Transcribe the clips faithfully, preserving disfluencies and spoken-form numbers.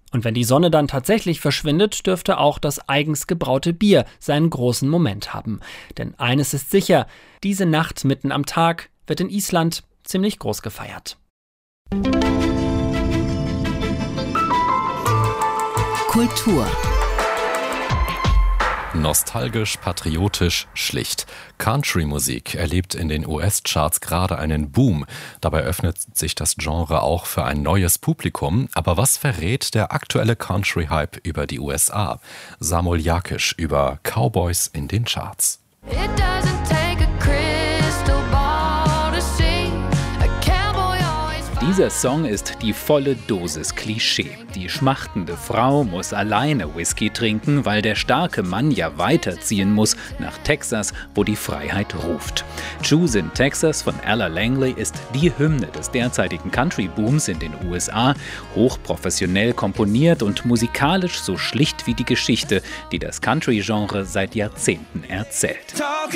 Und wenn die Sonne dann tatsächlich verschwindet, dürfte auch das eigens gebraute Bier seinen großen Moment haben. Denn eines ist sicher, diese Nacht mitten am Tag wird in Island ziemlich groß gefeiert. Kultur. Nostalgisch, patriotisch, schlicht. Country-Musik erlebt in den U S-Charts gerade einen Boom. Dabei öffnet sich das Genre auch für ein neues Publikum. Aber was verrät der aktuelle Country-Hype über die U S A? Samuel Jakisch über Cowboys in den Charts. Dieser Song ist die volle Dosis Klischee. Die schmachtende Frau muss alleine Whisky trinken, weil der starke Mann ja weiterziehen muss nach Texas, wo die Freiheit ruft. Choose in Texas von Ella Langley ist die Hymne des derzeitigen Country-Booms in den U S A, hochprofessionell komponiert und musikalisch so schlicht wie die Geschichte, die das Country-Genre seit Jahrzehnten erzählt.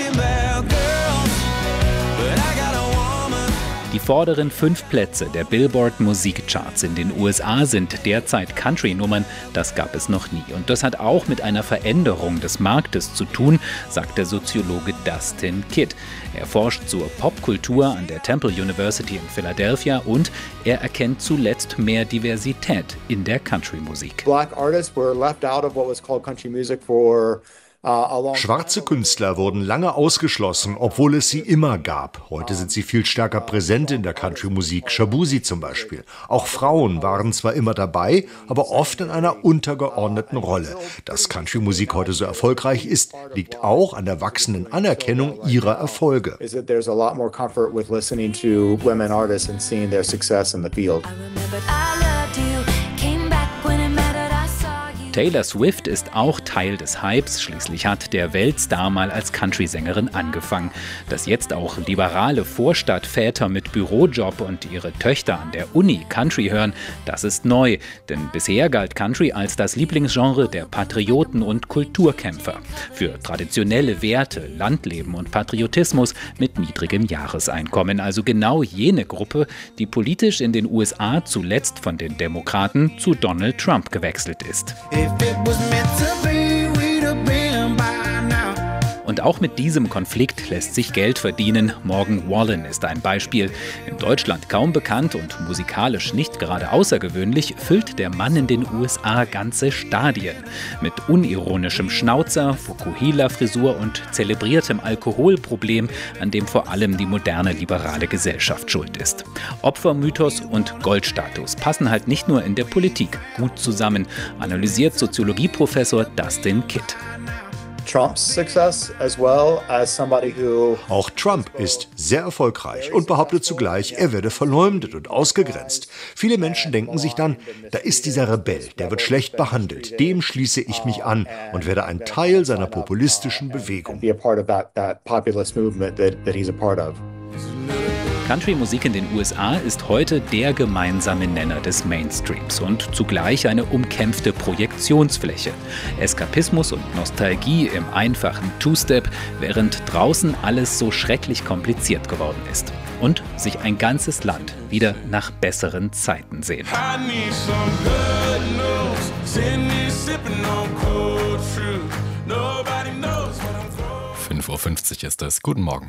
Die vorderen fünf Plätze der Billboard-Musikcharts in den U S A sind derzeit Country-Nummern. Das gab es noch nie. Und das hat auch mit einer Veränderung des Marktes zu tun, sagt der Soziologe Dustin Kidd. Er forscht zur Popkultur an der Temple University in Philadelphia und er erkennt zuletzt mehr Diversität in der Country-Musik. Black artists were left out of what was called country music for Schwarze Künstler wurden lange ausgeschlossen, obwohl es sie immer gab. Heute sind sie viel stärker präsent in der Country-Musik, Shabuzi zum Beispiel. Auch Frauen waren zwar immer dabei, aber oft in einer untergeordneten Rolle. Dass Country-Musik heute so erfolgreich ist, liegt auch an der wachsenden Anerkennung ihrer Erfolge. Taylor Swift ist auch Teil des Hypes, schließlich hat der Weltstar mal als Country-Sängerin angefangen. Dass jetzt auch liberale Vorstadtväter mit Bürojob und ihre Töchter an der Uni Country hören, das ist neu. Denn bisher galt Country als das Lieblingsgenre der Patrioten und Kulturkämpfer. Für traditionelle Werte, Landleben und Patriotismus mit niedrigem Jahreseinkommen. Also genau jene Gruppe, die politisch in den U S A zuletzt von den Demokraten zu Donald Trump gewechselt ist. Und auch mit diesem Konflikt lässt sich Geld verdienen. Morgan Wallen ist ein Beispiel. In Deutschland kaum bekannt und musikalisch nicht gerade außergewöhnlich, füllt der Mann in den U S A ganze Stadien. Mit unironischem Schnauzer, Fukuhila-Frisur und zelebriertem Alkoholproblem, an dem vor allem die moderne liberale Gesellschaft schuld ist. Opfermythos und Goldstatus passen halt nicht nur in der Politik gut zusammen, analysiert Soziologieprofessor Dustin Kidd. Trump's success as well as somebody who Auch Trump ist sehr erfolgreich und behauptet zugleich, er werde verleumdet und ausgegrenzt. Viele Menschen denken sich dann, da ist dieser Rebell, der wird schlecht behandelt. Dem schließe ich mich an und werde ein Teil seiner populistischen Bewegung. Country-Musik in den U S A ist heute der gemeinsame Nenner des Mainstreams und zugleich eine umkämpfte Projektionsfläche. Eskapismus und Nostalgie im einfachen Two-Step, während draußen alles so schrecklich kompliziert geworden ist. Und sich ein ganzes Land wieder nach besseren Zeiten sehnt. fünf Uhr fünfzig ist es. Guten Morgen.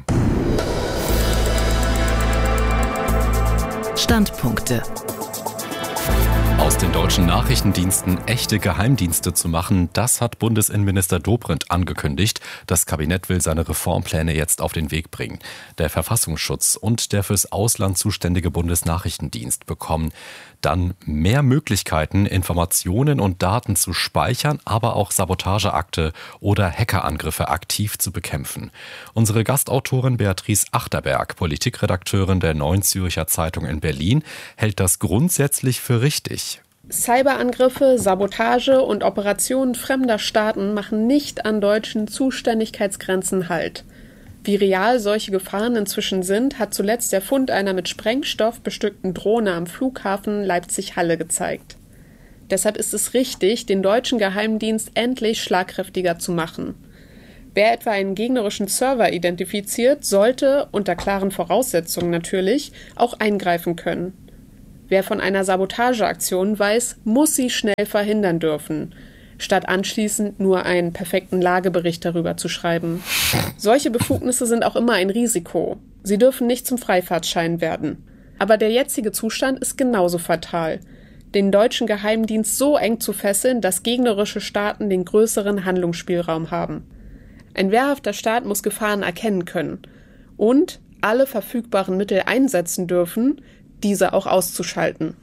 Standpunkte. Aus den deutschen Nachrichtendiensten echte Geheimdienste zu machen, das hat Bundesinnenminister Dobrindt angekündigt. Das Kabinett will seine Reformpläne jetzt auf den Weg bringen. Der Verfassungsschutz und der fürs Ausland zuständige Bundesnachrichtendienst bekommen dann mehr Möglichkeiten, Informationen und Daten zu speichern, aber auch Sabotageakte oder Hackerangriffe aktiv zu bekämpfen. Unsere Gastautorin Beatrice Achterberg, Politikredakteurin der Neuen Zürcher Zeitung in Berlin, hält das grundsätzlich für richtig. Cyberangriffe, Sabotage und Operationen fremder Staaten machen nicht an deutschen Zuständigkeitsgrenzen Halt. Wie real solche Gefahren inzwischen sind, hat zuletzt der Fund einer mit Sprengstoff bestückten Drohne am Flughafen Leipzig-Halle gezeigt. Deshalb ist es richtig, den deutschen Geheimdienst endlich schlagkräftiger zu machen. Wer etwa einen gegnerischen Server identifiziert, sollte, unter klaren Voraussetzungen natürlich, auch eingreifen können. Wer von einer Sabotageaktion weiß, muss sie schnell verhindern dürfen, statt anschließend nur einen perfekten Lagebericht darüber zu schreiben. Solche Befugnisse sind auch immer ein Risiko. Sie dürfen nicht zum Freifahrtschein werden. Aber der jetzige Zustand ist genauso fatal. Den deutschen Geheimdienst so eng zu fesseln, dass gegnerische Staaten den größeren Handlungsspielraum haben. Ein wehrhafter Staat muss Gefahren erkennen können und alle verfügbaren Mittel einsetzen dürfen, diese auch auszuschalten.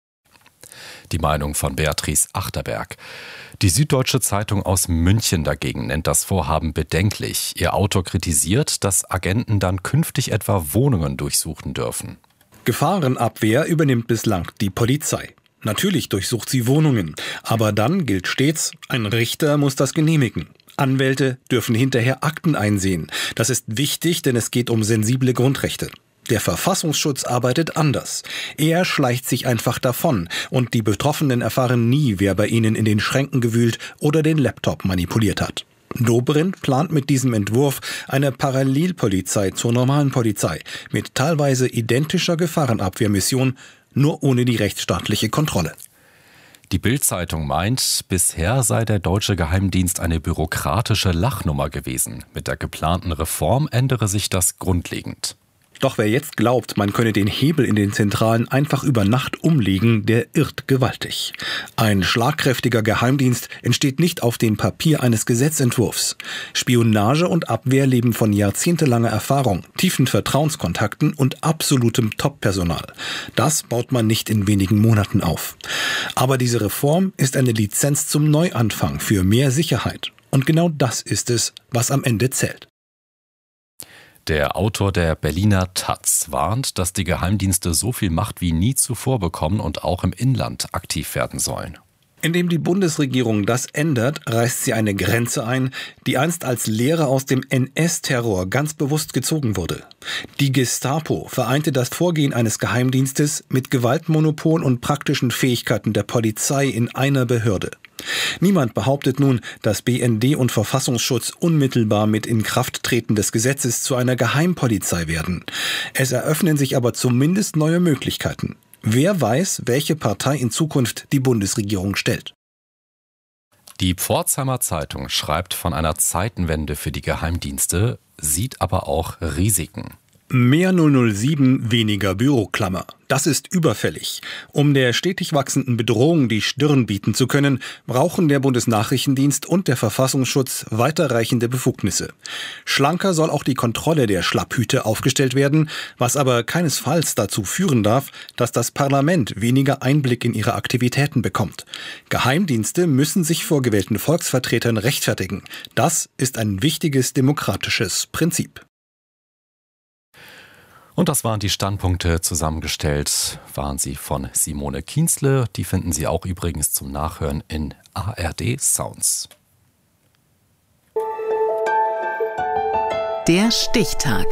Die Meinung von Beatrice Achterberg. Die Süddeutsche Zeitung aus München dagegen nennt das Vorhaben bedenklich. Ihr Autor kritisiert, dass Agenten dann künftig etwa Wohnungen durchsuchen dürfen. Gefahrenabwehr übernimmt bislang die Polizei. Natürlich durchsucht sie Wohnungen, aber dann gilt stets, ein Richter muss das genehmigen. Anwälte dürfen hinterher Akten einsehen. Das ist wichtig, denn es geht um sensible Grundrechte. Der Verfassungsschutz arbeitet anders. Er schleicht sich einfach davon und die Betroffenen erfahren nie, wer bei ihnen in den Schränken gewühlt oder den Laptop manipuliert hat. Dobrindt plant mit diesem Entwurf eine Parallelpolizei zur normalen Polizei mit teilweise identischer Gefahrenabwehrmission, nur ohne die rechtsstaatliche Kontrolle. Die Bild-Zeitung meint, bisher sei der deutsche Geheimdienst eine bürokratische Lachnummer gewesen. Mit der geplanten Reform ändere sich das grundlegend. Doch wer jetzt glaubt, man könne den Hebel in den Zentralen einfach über Nacht umlegen, der irrt gewaltig. Ein schlagkräftiger Geheimdienst entsteht nicht auf dem Papier eines Gesetzentwurfs. Spionage und Abwehr leben von jahrzehntelanger Erfahrung, tiefen Vertrauenskontakten und absolutem Top-Personal. Das baut man nicht in wenigen Monaten auf. Aber diese Reform ist eine Lizenz zum Neuanfang für mehr Sicherheit. Und genau das ist es, was am Ende zählt. Der Autor der Berliner Taz warnt, dass die Geheimdienste so viel Macht wie nie zuvor bekommen und auch im Inland aktiv werden sollen. Indem die Bundesregierung das ändert, reißt sie eine Grenze ein, die einst als Lehre aus dem N S-Terror ganz bewusst gezogen wurde. Die Gestapo vereinte das Vorgehen eines Geheimdienstes mit Gewaltmonopol und praktischen Fähigkeiten der Polizei in einer Behörde. Niemand behauptet nun, dass B N D und Verfassungsschutz unmittelbar mit Inkrafttreten des Gesetzes zu einer Geheimpolizei werden. Es eröffnen sich aber zumindest neue Möglichkeiten. Wer weiß, welche Partei in Zukunft die Bundesregierung stellt. Die Pforzheimer Zeitung schreibt von einer Zeitenwende für die Geheimdienste, sieht aber auch Risiken. Mehr null null sieben, weniger Büroklammer. Das ist überfällig. Um der stetig wachsenden Bedrohung die Stirn bieten zu können, brauchen der Bundesnachrichtendienst und der Verfassungsschutz weiterreichende Befugnisse. Schlanker soll auch die Kontrolle der Schlapphüte aufgestellt werden, was aber keinesfalls dazu führen darf, dass das Parlament weniger Einblick in ihre Aktivitäten bekommt. Geheimdienste müssen sich vor gewählten Volksvertretern rechtfertigen. Das ist ein wichtiges demokratisches Prinzip. Und das waren die Standpunkte. Zusammengestellt waren sie von Simone Kienzle. Die finden Sie auch übrigens zum Nachhören in A R D Sounds. Der Stichtag.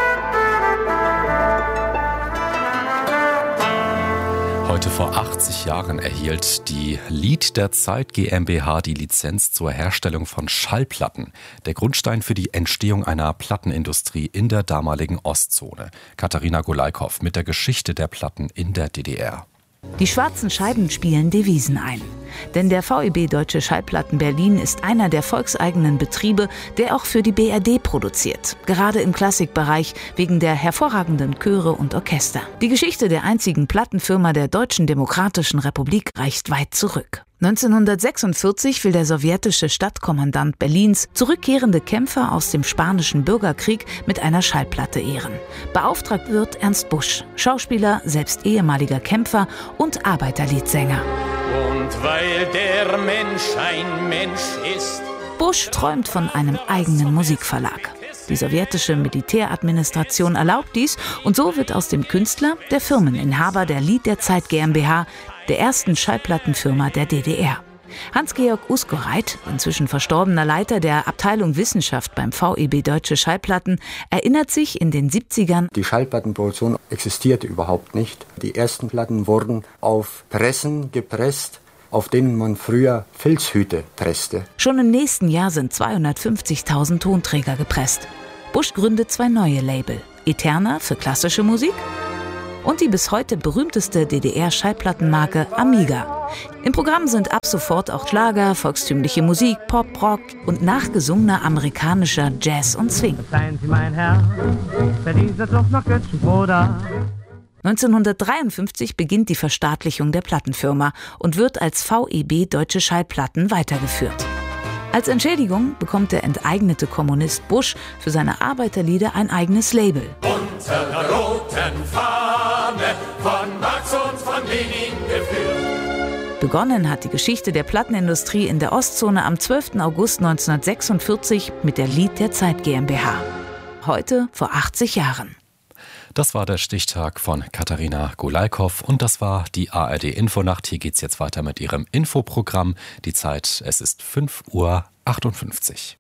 Heute vor achtzig Jahren erhielt die Lied der Zeit GmbH die Lizenz zur Herstellung von Schallplatten. Der Grundstein für die Entstehung einer Plattenindustrie in der damaligen Ostzone. Katharina Golaikow mit der Geschichte der Platten in der D D R. Die schwarzen Scheiben spielen Devisen ein. Denn der V E B Deutsche Schallplatten Berlin ist einer der volkseigenen Betriebe, der auch für die B R D produziert. Gerade im Klassikbereich wegen der hervorragenden Chöre und Orchester. Die Geschichte der einzigen Plattenfirma der Deutschen Demokratischen Republik reicht weit zurück. neunzehnhundertsechsundvierzig will der sowjetische Stadtkommandant Berlins zurückkehrende Kämpfer aus dem Spanischen Bürgerkrieg mit einer Schallplatte ehren. Beauftragt wird Ernst Busch, Schauspieler, selbst ehemaliger Kämpfer und Arbeiterliedsänger. Und weil der Mensch ein Mensch ist. Busch träumt von einem eigenen Musikverlag. Die sowjetische Militäradministration erlaubt dies und so wird aus dem Künstler der Firmeninhaber der Lied der Zeit GmbH, der ersten Schallplattenfirma der D D R. Hans-Georg Uskoreit, inzwischen verstorbener Leiter der Abteilung Wissenschaft beim V E B Deutsche Schallplatten, erinnert sich in den siebzigern. Die Schallplattenproduktion existierte überhaupt nicht. Die ersten Platten wurden auf Pressen gepresst, auf denen man früher Filzhüte presste. Schon im nächsten Jahr sind zweihundertfünfzigtausend Tonträger gepresst. Busch gründet zwei neue Label. Eterna für klassische Musik und die bis heute berühmteste D D R-Schallplattenmarke Amiga. Im Programm sind ab sofort auch Schlager, volkstümliche Musik, Pop, Rock und nachgesungener amerikanischer Jazz und Swing. Seien Sie mein Herr, für diese Flucht nach Götzenbruder. neunzehnhundertdreiundfünfzig beginnt die Verstaatlichung der Plattenfirma und wird als V E B Deutsche Schallplatten weitergeführt. Als Entschädigung bekommt der enteignete Kommunist Busch für seine Arbeiterlieder ein eigenes Label. Unter der roten Fahne von Marx und von Lenin geführt. Begonnen hat die Geschichte der Plattenindustrie in der Ostzone am zwölften August neunzehnhundertsechsundvierzig mit der Lied der Zeit GmbH. Heute vor achtzig Jahren. Das war der Stichtag von Katharina Golalkow und das war die A R D-Infonacht. Hier geht's jetzt weiter mit Ihrem Infoprogramm. Die Zeit, es ist fünf Uhr achtundfünfzig.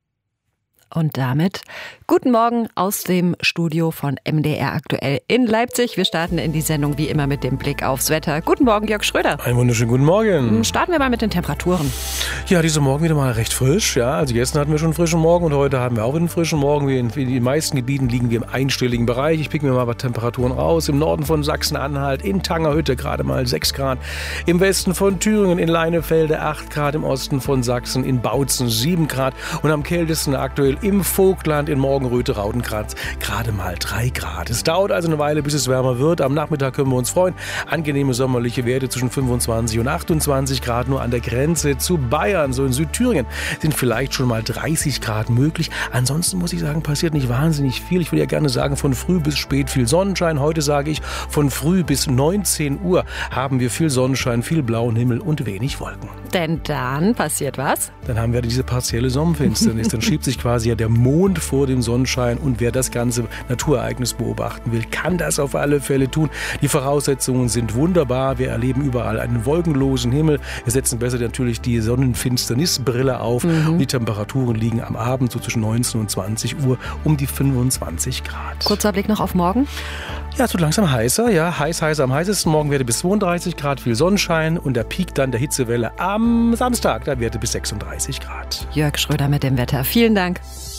Und damit guten Morgen aus dem Studio von M D R aktuell in Leipzig. Wir starten in die Sendung wie immer mit dem Blick aufs Wetter. Guten Morgen, Jörg Schröder. Einen wunderschönen guten Morgen. Starten wir mal mit den Temperaturen. Ja, diese Morgen wieder mal recht frisch. Ja, also gestern hatten wir schon einen frischen Morgen und heute haben wir auch einen frischen Morgen. Wie in, in den meisten Gebieten liegen wir im einstelligen Bereich. Ich pick mir mal ein paar Temperaturen raus. Im Norden von Sachsen-Anhalt, in Tangerhütte gerade mal sechs Grad. Im Westen von Thüringen, in Leinefelde acht Grad. Im Osten von Sachsen, in Bautzen sieben Grad. Und am kältesten aktuell im Vogtland, in Morgenröte, Raudenkranz, gerade mal drei Grad. Es dauert also eine Weile, bis es wärmer wird. Am Nachmittag können wir uns freuen. Angenehme sommerliche Werte zwischen fünfundzwanzig und achtundzwanzig Grad. Nur an der Grenze zu Bayern, so in Südthüringen, sind vielleicht schon mal dreißig Grad möglich. Ansonsten muss ich sagen, passiert nicht wahnsinnig viel. Ich würde ja gerne sagen, von früh bis spät viel Sonnenschein. Heute sage ich, von früh bis neunzehn Uhr haben wir viel Sonnenschein, viel blauen Himmel und wenig Wolken. Denn dann passiert was? Dann haben wir diese partielle Sonnenfinsternis. Dann schiebt sich quasi ja der Mond vor dem Sonnenschein und wer das ganze Naturereignis beobachten will, kann das auf alle Fälle tun. Die Voraussetzungen sind wunderbar. Wir erleben überall einen wolkenlosen Himmel. Wir setzen besser natürlich die Sonnenfinsternisbrille auf. Mhm. Die Temperaturen liegen am Abend so zwischen neunzehn und zwanzig Uhr um die fünfundzwanzig Grad. Kurzer Blick noch auf morgen. Ja, es wird langsam heißer. Ja, heiß, heiß am heißesten. Morgen Werte bis zweiunddreißig Grad, viel Sonnenschein und der Peak dann der Hitzewelle am Samstag. Da Werte bis sechsunddreißig Grad. Jörg Schröder mit dem Wetter. Vielen Dank.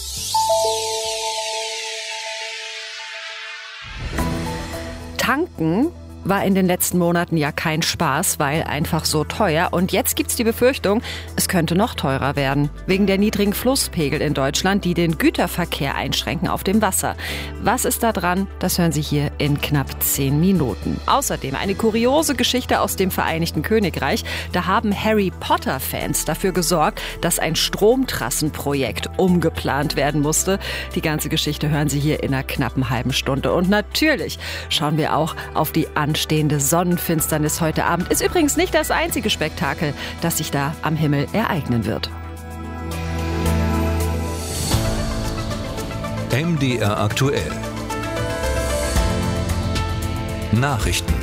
Tanken war in den letzten Monaten ja kein Spaß, weil einfach so teuer. Und jetzt gibt's die Befürchtung, es könnte noch teurer werden. Wegen der niedrigen Flusspegel in Deutschland, die den Güterverkehr einschränken auf dem Wasser. Was ist da dran? Das hören Sie hier in knapp zehn Minuten. Außerdem eine kuriose Geschichte aus dem Vereinigten Königreich. Da haben Harry Potter-Fans dafür gesorgt, dass ein Stromtrassenprojekt umgeplant werden musste. Die ganze Geschichte hören Sie hier in einer knappen halben Stunde. Und natürlich schauen wir auch auf die anstehende Sonnenfinsternis heute Abend. Ist übrigens nicht das einzige Spektakel, das sich da am Himmel ereignen wird. M D R aktuell. Nachrichten.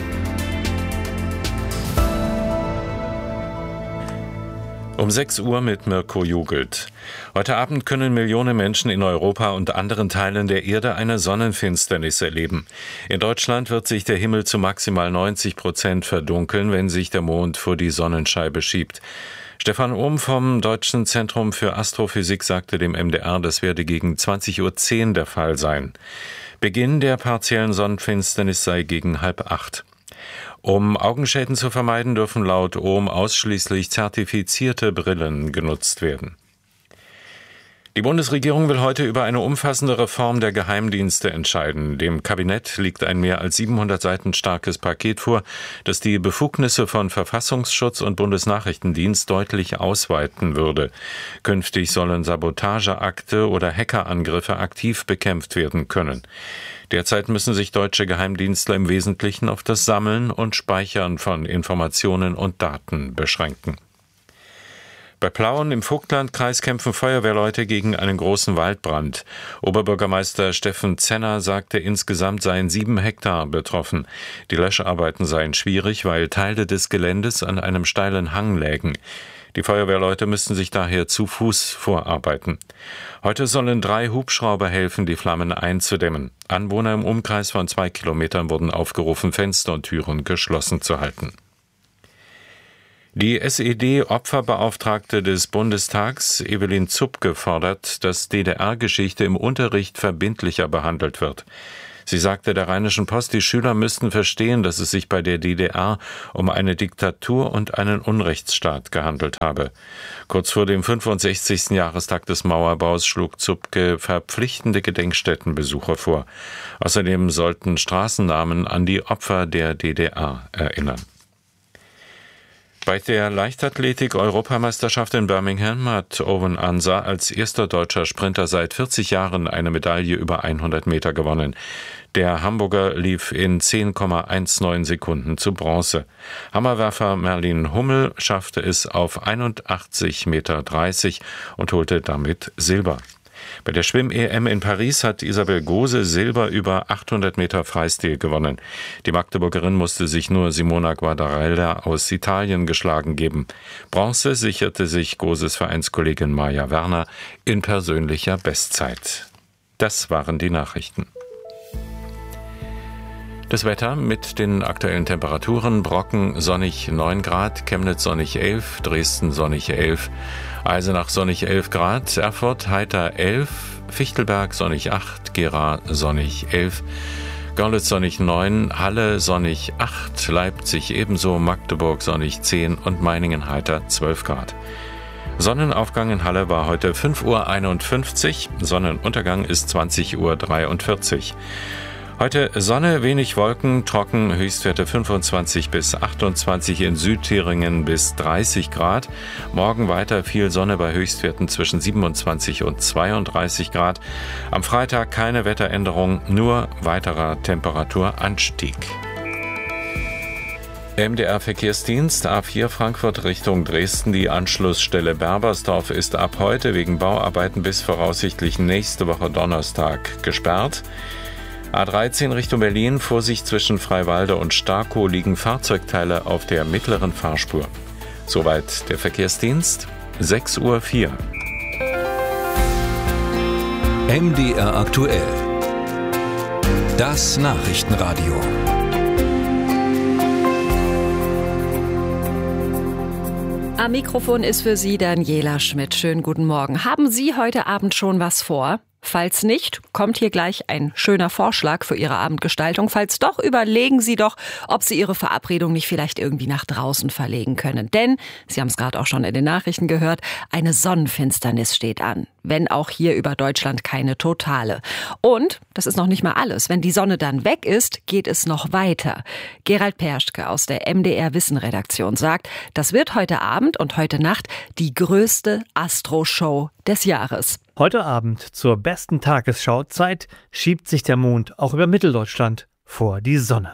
Um sechs Uhr mit Mirko Jugelt. Heute Abend können Millionen Menschen in Europa und anderen Teilen der Erde eine Sonnenfinsternis erleben. In Deutschland wird sich der Himmel zu maximal neunzig Prozent verdunkeln, wenn sich der Mond vor die Sonnenscheibe schiebt. Stefan Ohm vom Deutschen Zentrum für Astrophysik sagte dem M D R, das werde gegen zwanzig Uhr zehn der Fall sein. Beginn der partiellen Sonnenfinsternis sei gegen halb acht. Um Augenschäden zu vermeiden, dürfen laut Ohm ausschließlich zertifizierte Brillen genutzt werden. Die Bundesregierung will heute über eine umfassende Reform der Geheimdienste entscheiden. Dem Kabinett liegt ein mehr als siebenhundert Seiten starkes Paket vor, das die Befugnisse von Verfassungsschutz und Bundesnachrichtendienst deutlich ausweiten würde. Künftig sollen Sabotageakte oder Hackerangriffe aktiv bekämpft werden können. Derzeit müssen sich deutsche Geheimdienstler im Wesentlichen auf das Sammeln und Speichern von Informationen und Daten beschränken. Bei Plauen im Vogtlandkreis kämpfen Feuerwehrleute gegen einen großen Waldbrand. Oberbürgermeister Steffen Zenner sagte, insgesamt seien sieben Hektar betroffen. Die Löscharbeiten seien schwierig, weil Teile des Geländes an einem steilen Hang lägen. Die Feuerwehrleute müssten sich daher zu Fuß vorarbeiten. Heute sollen drei Hubschrauber helfen, die Flammen einzudämmen. Anwohner im Umkreis von zwei Kilometern wurden aufgerufen, Fenster und Türen geschlossen zu halten. Die S E D-Opferbeauftragte des Bundestags, Evelyn Zupke, fordert, dass D D R-Geschichte im Unterricht verbindlicher behandelt wird. Sie sagte der Rheinischen Post, die Schüler müssten verstehen, dass es sich bei der D D R um eine Diktatur und einen Unrechtsstaat gehandelt habe. Kurz vor dem fünfundsechzigsten Jahrestag des Mauerbaus schlug Zupke verpflichtende Gedenkstättenbesucher vor. Außerdem sollten Straßennamen an die Opfer der D D R erinnern. Bei der Leichtathletik-Europameisterschaft in Birmingham hat Owen Ansa als erster deutscher Sprinter seit vierzig Jahren eine Medaille über hundert Meter gewonnen. Der Hamburger lief in zehn Komma neunzehn Sekunden zu Bronze. Hammerwerfer Merlin Hummel schaffte es auf einundachtzig Komma dreißig Meter und holte damit Silber. Bei der Schwimm-E M in Paris hat Isabel Gose Silber über achthundert Meter Freistil gewonnen. Die Magdeburgerin musste sich nur Simona Guardarella aus Italien geschlagen geben. Bronze sicherte sich Goses Vereinskollegin Maja Werner in persönlicher Bestzeit. Das waren die Nachrichten. Das Wetter mit den aktuellen Temperaturen: Brocken sonnig neun Grad, Chemnitz sonnig elf, Dresden sonnig elf, Eisenach sonnig elf Grad, Erfurt heiter elf, Fichtelberg sonnig acht, Gera sonnig elf, Görlitz sonnig neun, Halle sonnig acht, Leipzig ebenso, Magdeburg sonnig zehn und Meiningen heiter zwölf Grad. Sonnenaufgang in Halle war heute fünf Uhr einundfünfzig, Sonnenuntergang ist zwanzig Uhr dreiundvierzig. Heute Sonne, wenig Wolken, trocken, Höchstwerte fünfundzwanzig bis achtundzwanzig, in Südthüringen bis dreißig Grad. Morgen weiter viel Sonne bei Höchstwerten zwischen siebenundzwanzig und zweiunddreißig Grad. Am Freitag keine Wetteränderung, nur weiterer Temperaturanstieg. M D R-Verkehrsdienst A vier Frankfurt Richtung Dresden. Die Anschlussstelle Berbersdorf ist ab heute wegen Bauarbeiten bis voraussichtlich nächste Woche Donnerstag gesperrt. A dreizehn Richtung Berlin, Vorsicht zwischen Freiwalde und Starkow, liegen Fahrzeugteile auf der mittleren Fahrspur. Soweit der Verkehrsdienst, sechs Uhr vier. M D R aktuell. Das Nachrichtenradio. Am Mikrofon ist für Sie Daniela Schmidt. Schönen guten Morgen. Haben Sie heute Abend schon was vor? Falls nicht, kommt hier gleich ein schöner Vorschlag für Ihre Abendgestaltung. Falls doch, überlegen Sie doch, ob Sie Ihre Verabredung nicht vielleicht irgendwie nach draußen verlegen können. Denn, Sie haben es gerade auch schon in den Nachrichten gehört, eine Sonnenfinsternis steht an. Wenn auch hier über Deutschland keine totale. Und, das ist noch nicht mal alles, wenn die Sonne dann weg ist, geht es noch weiter. Gerald Perschke aus der M D R-Wissen-Redaktion sagt, das wird heute Abend und heute Nacht die größte Astro-Show des Jahres. Heute Abend zur besten Tagesschauzeit schiebt sich der Mond auch über Mitteldeutschland vor die Sonne.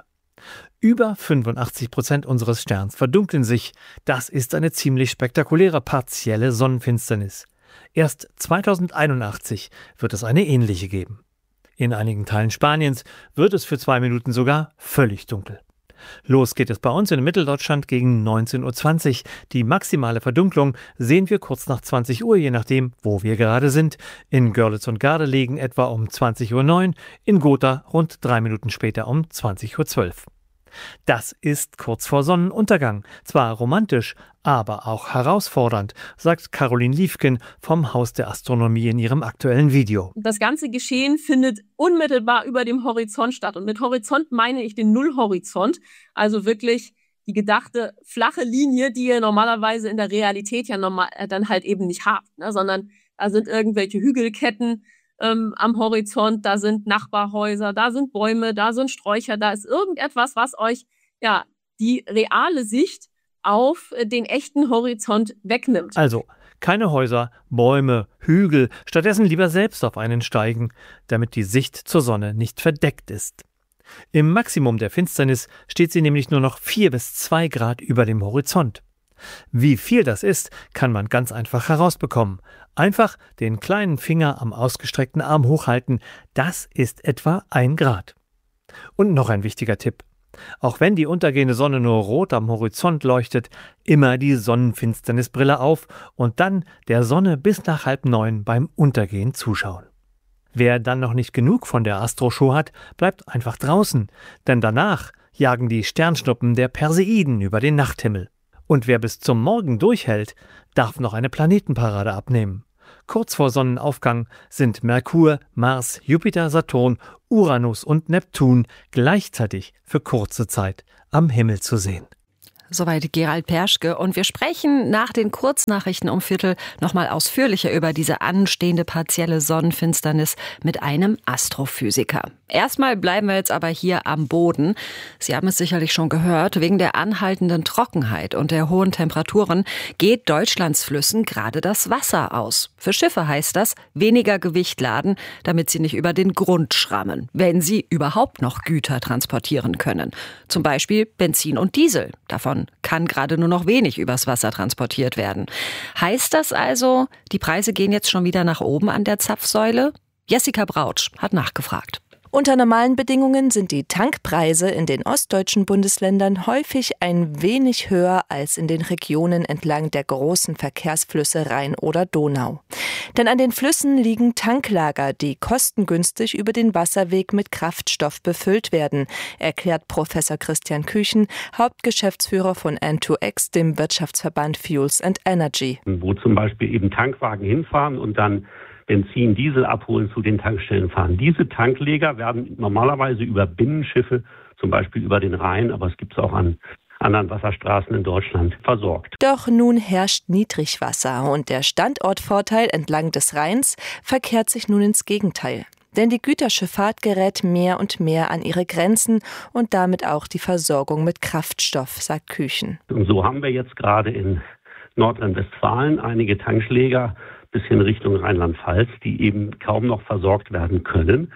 Über fünfundachtzig Prozent unseres Sterns verdunkeln sich. Das ist eine ziemlich spektakuläre partielle Sonnenfinsternis. Erst zweitausendeinundachtzig wird es eine ähnliche geben. In einigen Teilen Spaniens wird es für zwei Minuten sogar völlig dunkel. Los geht es bei uns in Mitteldeutschland gegen neunzehn Uhr zwanzig. Die maximale Verdunklung sehen wir kurz nach zwanzig Uhr, je nachdem, wo wir gerade sind. In Görlitz und Gardelegen etwa um zwanzig Uhr neun, in Gotha rund drei Minuten später um zwanzig Uhr zwölf. Das ist kurz vor Sonnenuntergang. Zwar romantisch, aber auch herausfordernd, sagt Caroline Liefken vom Haus der Astronomie in ihrem aktuellen Video. Das ganze Geschehen findet unmittelbar über dem Horizont statt. Und mit Horizont meine ich den Nullhorizont. Also wirklich die gedachte flache Linie, die ihr normalerweise in der Realität ja normal, äh, dann halt eben nicht habt, ne? Sondern da sind irgendwelche Hügelketten Ähm, am Horizont, da sind Nachbarhäuser, da sind Bäume, da sind Sträucher, da ist irgendetwas, was euch ja die reale Sicht auf den echten Horizont wegnimmt. Also keine Häuser, Bäume, Hügel, stattdessen lieber selbst auf einen steigen, damit die Sicht zur Sonne nicht verdeckt ist. Im Maximum der Finsternis steht sie nämlich nur noch vier bis zwei Grad über dem Horizont. Wie viel das ist, kann man ganz einfach herausbekommen. Einfach den kleinen Finger am ausgestreckten Arm hochhalten, das ist etwa ein Grad. Und noch ein wichtiger Tipp. Auch wenn die untergehende Sonne nur rot am Horizont leuchtet, immer die Sonnenfinsternisbrille auf und dann der Sonne bis nach halb neun beim Untergehen zuschauen. Wer dann noch nicht genug von der Astroshow hat, bleibt einfach draußen, denn danach jagen die Sternschnuppen der Perseiden über den Nachthimmel. Und wer bis zum Morgen durchhält, darf noch eine Planetenparade abnehmen. Kurz vor Sonnenaufgang sind Merkur, Mars, Jupiter, Saturn, Uranus und Neptun gleichzeitig für kurze Zeit am Himmel zu sehen. Soweit Gerald Perschke. Und wir sprechen nach den Kurznachrichten um Viertel nochmal ausführlicher über diese anstehende partielle Sonnenfinsternis mit einem Astrophysiker. Erstmal bleiben wir jetzt aber hier am Boden. Sie haben es sicherlich schon gehört, wegen der anhaltenden Trockenheit und der hohen Temperaturen geht Deutschlands Flüssen gerade das Wasser aus. Für Schiffe heißt das, weniger Gewicht laden, damit sie nicht über den Grund schrammen, wenn sie überhaupt noch Güter transportieren können. Zum Beispiel Benzin und Diesel. Davon kann gerade nur noch wenig übers Wasser transportiert werden. Heißt das also, die Preise gehen jetzt schon wieder nach oben an der Zapfsäule? Jessica Brautsch hat nachgefragt. Unter normalen Bedingungen sind die Tankpreise in den ostdeutschen Bundesländern häufig ein wenig höher als in den Regionen entlang der großen Verkehrsflüsse Rhein oder Donau. Denn an den Flüssen liegen Tanklager, die kostengünstig über den Wasserweg mit Kraftstoff befüllt werden, erklärt Professor Christian Küchen, Hauptgeschäftsführer von N zwei X, dem Wirtschaftsverband Fuels and Energy. Wo zum Beispiel eben Tankwagen hinfahren und dann Benzin, Diesel abholen, zu den Tankstellen fahren. Diese Tankleger werden normalerweise über Binnenschiffe, zum Beispiel über den Rhein, aber es gibt es auch an anderen Wasserstraßen in Deutschland, versorgt. Doch nun herrscht Niedrigwasser und der Standortvorteil entlang des Rheins verkehrt sich nun ins Gegenteil. Denn die Güterschifffahrt gerät mehr und mehr an ihre Grenzen und damit auch die Versorgung mit Kraftstoff, sagt Küchen. Und so haben wir jetzt gerade in Nordrhein-Westfalen einige Tankschläger bis hin Richtung Rheinland-Pfalz, die eben kaum noch versorgt werden können.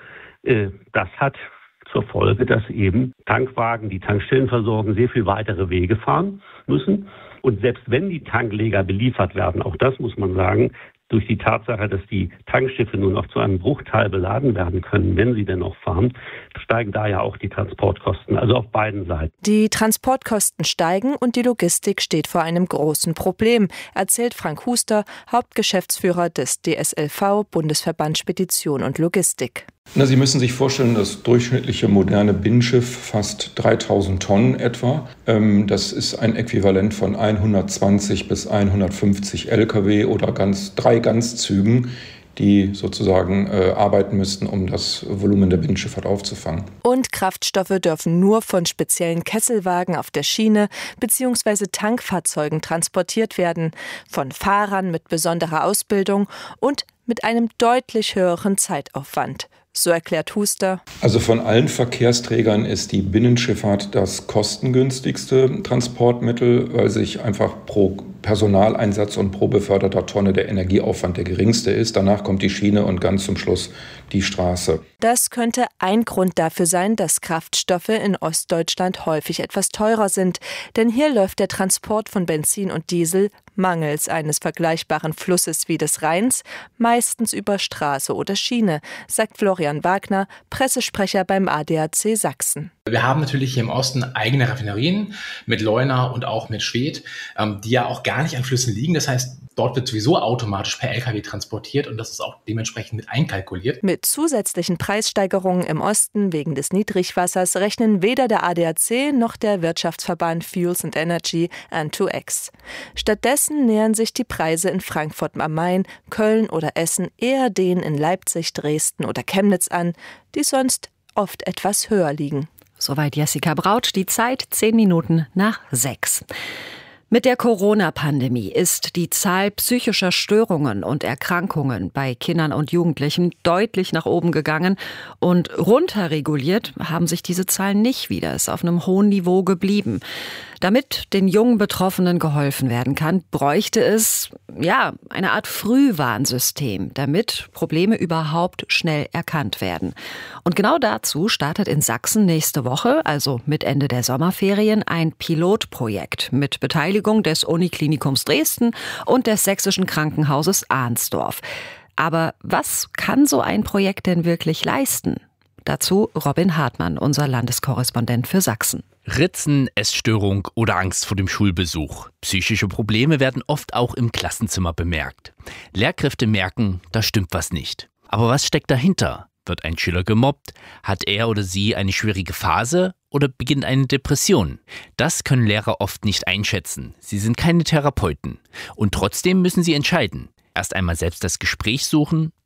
Das hat zur Folge, dass eben Tankwagen, die Tankstellen versorgen, sehr viel weitere Wege fahren müssen. Und selbst wenn die Tankleger beliefert werden, auch das muss man sagen, durch die Tatsache, dass die Tankschiffe nur noch zu einem Bruchteil beladen werden können, wenn sie denn noch fahren, steigen da ja auch die Transportkosten, also auf beiden Seiten. Die Transportkosten steigen und die Logistik steht vor einem großen Problem, erzählt Frank Huster, Hauptgeschäftsführer des D S L V, Bundesverband Spedition und Logistik. Na, Sie müssen sich vorstellen, das durchschnittliche moderne Binnenschiff fasst dreitausend Tonnen etwa. Ähm, das ist ein Äquivalent von hundertzwanzig bis hundertfünfzig L K W oder ganz, drei Ganzzügen, die sozusagen äh, arbeiten müssten, um das Volumen der Binnenschifffahrt aufzufangen. Und Kraftstoffe dürfen nur von speziellen Kesselwagen auf der Schiene bzw. Tankfahrzeugen transportiert werden, von Fahrern mit besonderer Ausbildung und mit einem deutlich höheren Zeitaufwand. So erklärt Huster. Also von allen Verkehrsträgern ist die Binnenschifffahrt das kostengünstigste Transportmittel, weil sich einfach pro Personaleinsatz und pro beförderter Tonne der Energieaufwand der geringste ist. Danach kommt die Schiene und ganz zum Schluss die Straße. Das könnte ein Grund dafür sein, dass Kraftstoffe in Ostdeutschland häufig etwas teurer sind. Denn hier läuft der Transport von Benzin und Diesel mangels eines vergleichbaren Flusses wie des Rheins meistens über Straße oder Schiene, sagt Florian Wagner, Pressesprecher beim A D A C Sachsen. Wir haben natürlich hier im Osten eigene Raffinerien mit Leuna und auch mit Schwedt, die ja auch gar nicht an Flüssen liegen. Das heißt, dort wird sowieso automatisch per L K W transportiert und das ist auch dementsprechend mit einkalkuliert. Mit zusätzlichen Preissteigerungen im Osten wegen des Niedrigwassers rechnen weder der A D A C noch der Wirtschaftsverband Fuels and Energy N zwei X. Stattdessen nähern sich die Preise in Frankfurt am Main, Köln oder Essen eher denen in Leipzig, Dresden oder Chemnitz an, die sonst oft etwas höher liegen. Soweit Jessica Brautsch, die Zeit zehn Minuten nach sechs. Mit der Corona-Pandemie ist die Zahl psychischer Störungen und Erkrankungen bei Kindern und Jugendlichen deutlich nach oben gegangen und runterreguliert haben sich diese Zahlen nicht wieder, ist auf einem hohen Niveau geblieben. Damit den jungen Betroffenen geholfen werden kann, bräuchte es ja eine Art Frühwarnsystem, damit Probleme überhaupt schnell erkannt werden. Und genau dazu startet in Sachsen nächste Woche, also mit Ende der Sommerferien, ein Pilotprojekt mit Beteiligung des Uniklinikums Dresden und des Sächsischen Krankenhauses Arnsdorf. Aber was kann so ein Projekt denn wirklich leisten? Dazu Robin Hartmann, unser Landeskorrespondent für Sachsen. Ritzen, Essstörung oder Angst vor dem Schulbesuch. Psychische Probleme werden oft auch im Klassenzimmer bemerkt. Lehrkräfte merken, da stimmt was nicht. Aber was steckt dahinter? Wird ein Schüler gemobbt? Hat er oder sie eine schwierige Phase oder beginnt eine Depression? Das können Lehrer oft nicht einschätzen. Sie sind keine Therapeuten. Und trotzdem müssen sie entscheiden. Erst einmal selbst das Gespräch suchen,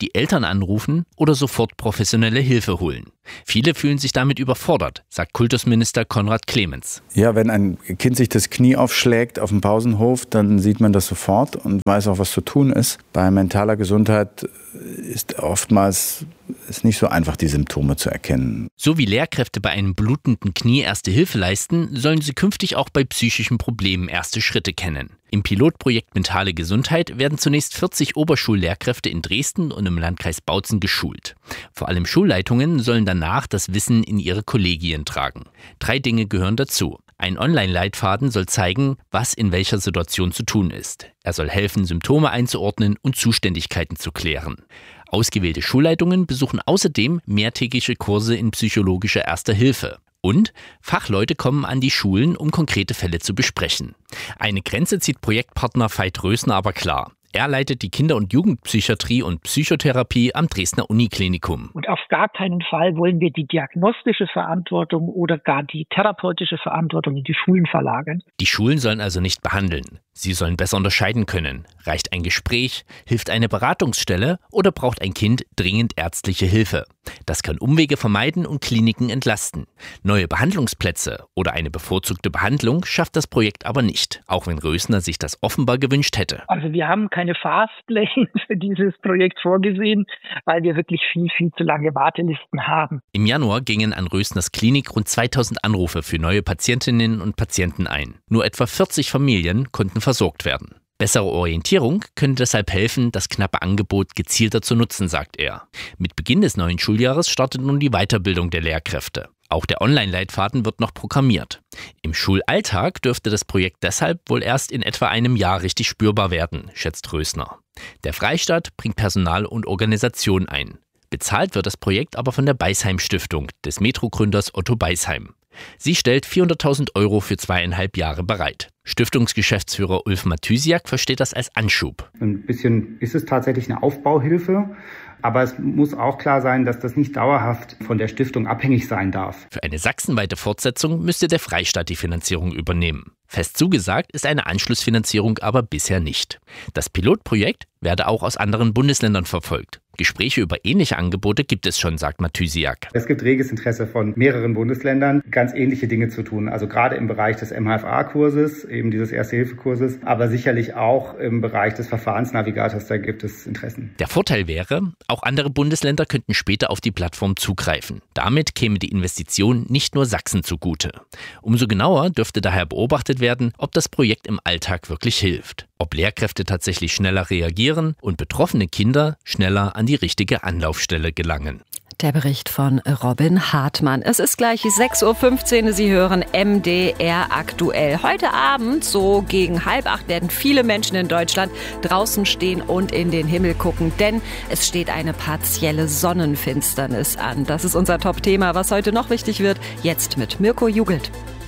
die Eltern anrufen oder sofort professionelle Hilfe holen. Viele fühlen sich damit überfordert, sagt Kultusminister Konrad Clemens. Ja, wenn ein Kind sich das Knie aufschlägt auf dem Pausenhof, dann sieht man das sofort und weiß auch, was zu tun ist. Bei mentaler Gesundheit ist oftmals ist nicht so einfach, die Symptome zu erkennen. So wie Lehrkräfte bei einem blutenden Knie erste Hilfe leisten, sollen sie künftig auch bei psychischen Problemen erste Schritte kennen. Im Pilotprojekt Mentale Gesundheit werden zunächst vierzig Oberschullehrkräfte in Dresden und im Landkreis Bautzen geschult. Vor allem Schulleitungen sollen danach das Wissen in ihre Kollegien tragen. Drei Dinge gehören dazu. Ein Online-Leitfaden soll zeigen, was in welcher Situation zu tun ist. Er soll helfen, Symptome einzuordnen und Zuständigkeiten zu klären. Ausgewählte Schulleitungen besuchen außerdem mehrtägige Kurse in psychologischer Erster Hilfe. Und Fachleute kommen an die Schulen, um konkrete Fälle zu besprechen. Eine Grenze zieht Projektpartner Veit Rösner aber klar. Er leitet die Kinder- und Jugendpsychiatrie und Psychotherapie am Dresdner Uniklinikum. Und auf gar keinen Fall wollen wir die diagnostische Verantwortung oder gar die therapeutische Verantwortung in die Schulen verlagern. Die Schulen sollen also nicht behandeln. Sie sollen besser unterscheiden können. Reicht ein Gespräch, hilft eine Beratungsstelle oder braucht ein Kind dringend ärztliche Hilfe? Das kann Umwege vermeiden und Kliniken entlasten. Neue Behandlungsplätze oder eine bevorzugte Behandlung schafft das Projekt aber nicht, auch wenn Rösner sich das offenbar gewünscht hätte. Also wir haben keine Fastlane für dieses Projekt vorgesehen, weil wir wirklich viel, viel zu lange Wartelisten haben. Im Januar gingen an Rösners Klinik rund zweitausend Anrufe für neue Patientinnen und Patienten ein. Nur etwa vierzig Familien konnten versorgt werden. Bessere Orientierung könnte deshalb helfen, das knappe Angebot gezielter zu nutzen, sagt er. Mit Beginn des neuen Schuljahres startet nun die Weiterbildung der Lehrkräfte. Auch der Online-Leitfaden wird noch programmiert. Im Schulalltag dürfte das Projekt deshalb wohl erst in etwa einem Jahr richtig spürbar werden, schätzt Rösner. Der Freistaat bringt Personal und Organisation ein. Bezahlt wird das Projekt aber von der Beisheim-Stiftung des Metro-Gründers Otto Beisheim. Sie stellt vierhunderttausend Euro für zweieinhalb Jahre bereit. Stiftungsgeschäftsführer Ulf Mathysiak versteht das als Anschub. Ein bisschen ist es tatsächlich eine Aufbauhilfe, aber es muss auch klar sein, dass das nicht dauerhaft von der Stiftung abhängig sein darf. Für eine sachsenweite Fortsetzung müsste der Freistaat die Finanzierung übernehmen. Fest zugesagt ist eine Anschlussfinanzierung aber bisher nicht. Das Pilotprojekt werde auch aus anderen Bundesländern verfolgt. Gespräche über ähnliche Angebote gibt es schon, sagt Mathysiak. Es gibt reges Interesse von mehreren Bundesländern, ganz ähnliche Dinge zu tun. Also gerade im Bereich des M H F A-Kurses, eben dieses Erste-Hilfe-Kurses, aber sicherlich auch im Bereich des Verfahrensnavigators, da gibt es Interessen. Der Vorteil wäre, auch andere Bundesländer könnten später auf die Plattform zugreifen. Damit käme die Investition nicht nur Sachsen zugute. Umso genauer dürfte daher beobachtet werden, ob das Projekt im Alltag wirklich hilft. Ob Lehrkräfte tatsächlich schneller reagieren und betroffene Kinder schneller an die richtige Anlaufstelle gelangen. Der Bericht von Robin Hartmann. Es ist gleich sechs Uhr fünfzehn. Sie hören M D R aktuell. Heute Abend, so gegen halb acht, werden viele Menschen in Deutschland draußen stehen und in den Himmel gucken, denn es steht eine partielle Sonnenfinsternis an. Das ist unser Top-Thema, was heute noch wichtig wird. Jetzt mit Mirko Jugelt.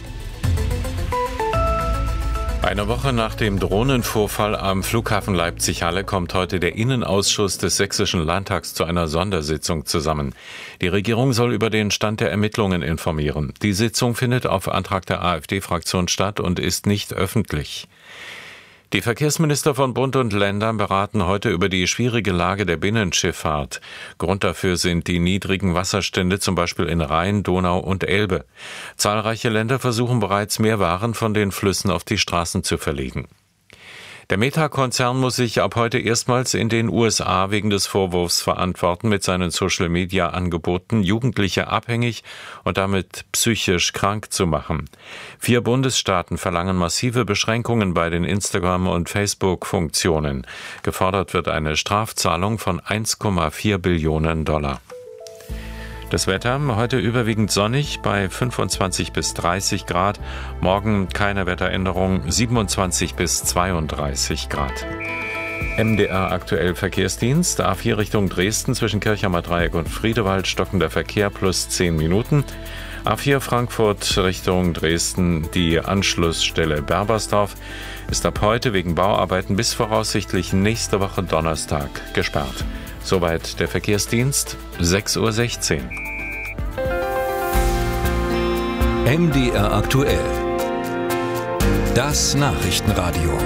Eine Woche nach dem Drohnenvorfall am Flughafen Leipzig-Halle kommt heute der Innenausschuss des Sächsischen Landtags zu einer Sondersitzung zusammen. Die Regierung soll über den Stand der Ermittlungen informieren. Die Sitzung findet auf Antrag der AfD-Fraktion statt und ist nicht öffentlich. Die Verkehrsminister von Bund und Ländern beraten heute über die schwierige Lage der Binnenschifffahrt. Grund dafür sind die niedrigen Wasserstände, zum Beispiel in Rhein, Donau und Elbe. Zahlreiche Länder versuchen bereits, mehr Waren von den Flüssen auf die Straßen zu verlegen. Der Meta-Konzern muss sich ab heute erstmals in den U S A wegen des Vorwurfs verantworten, mit seinen Social-Media-Angeboten Jugendliche abhängig und damit psychisch krank zu machen. Vier Bundesstaaten verlangen massive Beschränkungen bei den Instagram- und Facebook-Funktionen. Gefordert wird eine Strafzahlung von eins Komma vier Billionen Dollar. Das Wetter heute überwiegend sonnig bei fünfundzwanzig bis dreißig Grad. Morgen keine Wetteränderung, siebenundzwanzig bis zweiunddreißig Grad. M D R aktuell Verkehrsdienst, A vier Richtung Dresden zwischen Kirchheimer Dreieck und Friedewald, stockender Verkehr plus zehn Minuten. A vier Frankfurt Richtung Dresden, die Anschlussstelle Berbersdorf ist ab heute wegen Bauarbeiten bis voraussichtlich nächste Woche Donnerstag gesperrt. Soweit der Verkehrsdienst, sechs Uhr sechzehn. M D R aktuell. Das Nachrichtenradio.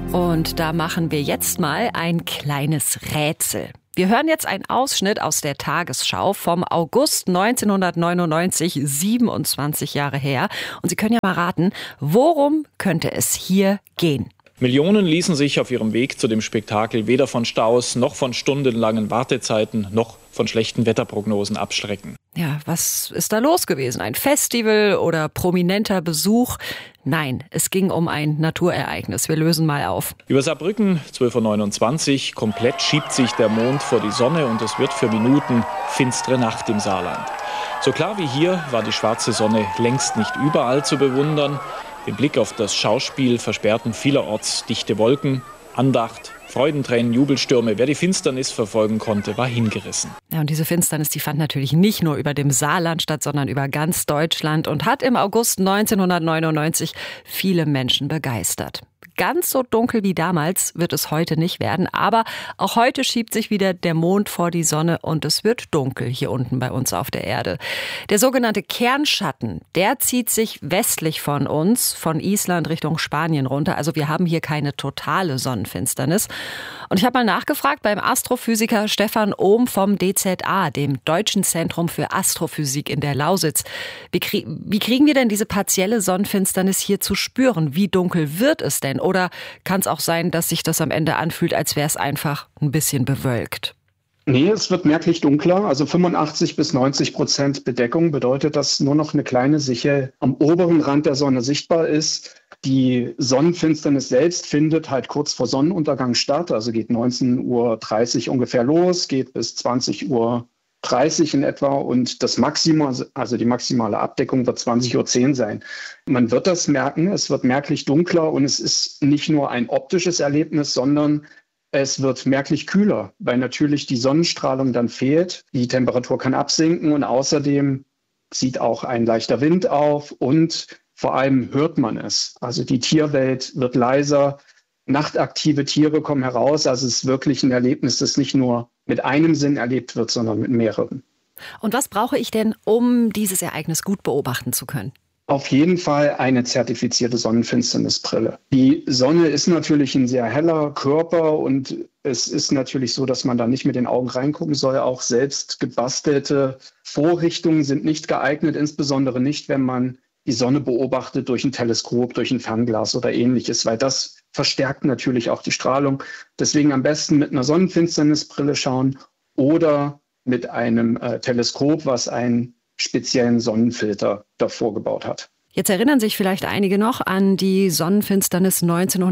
Und da machen wir jetzt mal ein kleines Rätsel. Wir hören jetzt einen Ausschnitt aus der Tagesschau vom August neunzehnhundertneunundneunzig, siebenundzwanzig Jahre her. Und Sie können ja mal raten, worum könnte es hier gehen? Millionen ließen sich auf ihrem Weg zu dem Spektakel weder von Staus noch von stundenlangen Wartezeiten noch von schlechten Wetterprognosen abschrecken. Ja, was ist da los gewesen? Ein Festival oder prominenter Besuch? Nein, es ging um ein Naturereignis. Wir lösen mal auf. Über Saarbrücken, zwölf Uhr neunundzwanzig, komplett schiebt sich der Mond vor die Sonne und es wird für Minuten finstere Nacht im Saarland. So klar wie hier war die schwarze Sonne längst nicht überall zu bewundern. Den Blick auf das Schauspiel versperrten vielerorts dichte Wolken, Andacht, Freudentränen, Jubelstürme. Wer die Finsternis verfolgen konnte, war hingerissen. Ja, und diese Finsternis, die fand natürlich nicht nur über dem Saarland statt, sondern über ganz Deutschland und hat im August neunzehnhundertneunundneunzig viele Menschen begeistert. Ganz so dunkel wie damals wird es heute nicht werden, aber auch heute schiebt sich wieder der Mond vor die Sonne und es wird dunkel hier unten bei uns auf der Erde. Der sogenannte Kernschatten, der zieht sich westlich von uns, von Island Richtung Spanien runter. Also wir haben hier keine totale Sonnenfinsternis. Und ich habe mal nachgefragt beim Astrophysiker Stefan Ohm vom D Z A, dem Deutschen Zentrum für Astrophysik in der Lausitz. Wie, krie- wie kriegen wir denn diese partielle Sonnenfinsternis hier zu spüren? Wie dunkel wird es denn? Oder kann es auch sein, dass sich das am Ende anfühlt, als wäre es einfach ein bisschen bewölkt? Nee, es wird merklich dunkler. Also fünfundachtzig bis neunzig Prozent Bedeckung bedeutet, dass nur noch eine kleine Sichel am oberen Rand der Sonne sichtbar ist. Die Sonnenfinsternis selbst findet halt kurz vor Sonnenuntergang statt. Also geht neunzehn Uhr dreißig ungefähr los, geht bis zwanzig Uhr dreißig in etwa und das Maximum, also die maximale Abdeckung wird zwanzig Uhr zehn sein. Man wird das merken, es wird merklich dunkler und es ist nicht nur ein optisches Erlebnis, sondern es wird merklich kühler, weil natürlich die Sonnenstrahlung dann fehlt, die Temperatur kann absinken und außerdem zieht auch ein leichter Wind auf und vor allem hört man es. Also die Tierwelt wird leiser, nachtaktive Tiere kommen heraus, also es ist wirklich ein Erlebnis, das nicht nur mit einem Sinn erlebt wird, sondern mit mehreren. Und was brauche ich denn, um dieses Ereignis gut beobachten zu können? Auf jeden Fall eine zertifizierte Sonnenfinsternisbrille. Die Sonne ist natürlich ein sehr heller Körper und es ist natürlich so, dass man da nicht mit den Augen reingucken soll. Auch selbst gebastelte Vorrichtungen sind nicht geeignet, insbesondere nicht, wenn man die Sonne beobachtet durch ein Teleskop, durch ein Fernglas oder ähnliches, weil das verstärkt natürlich auch die Strahlung. Deswegen am besten mit einer Sonnenfinsternisbrille schauen oder mit einem äh, Teleskop, was einen speziellen Sonnenfilter davor gebaut hat. Jetzt erinnern sich vielleicht einige noch an die Sonnenfinsternis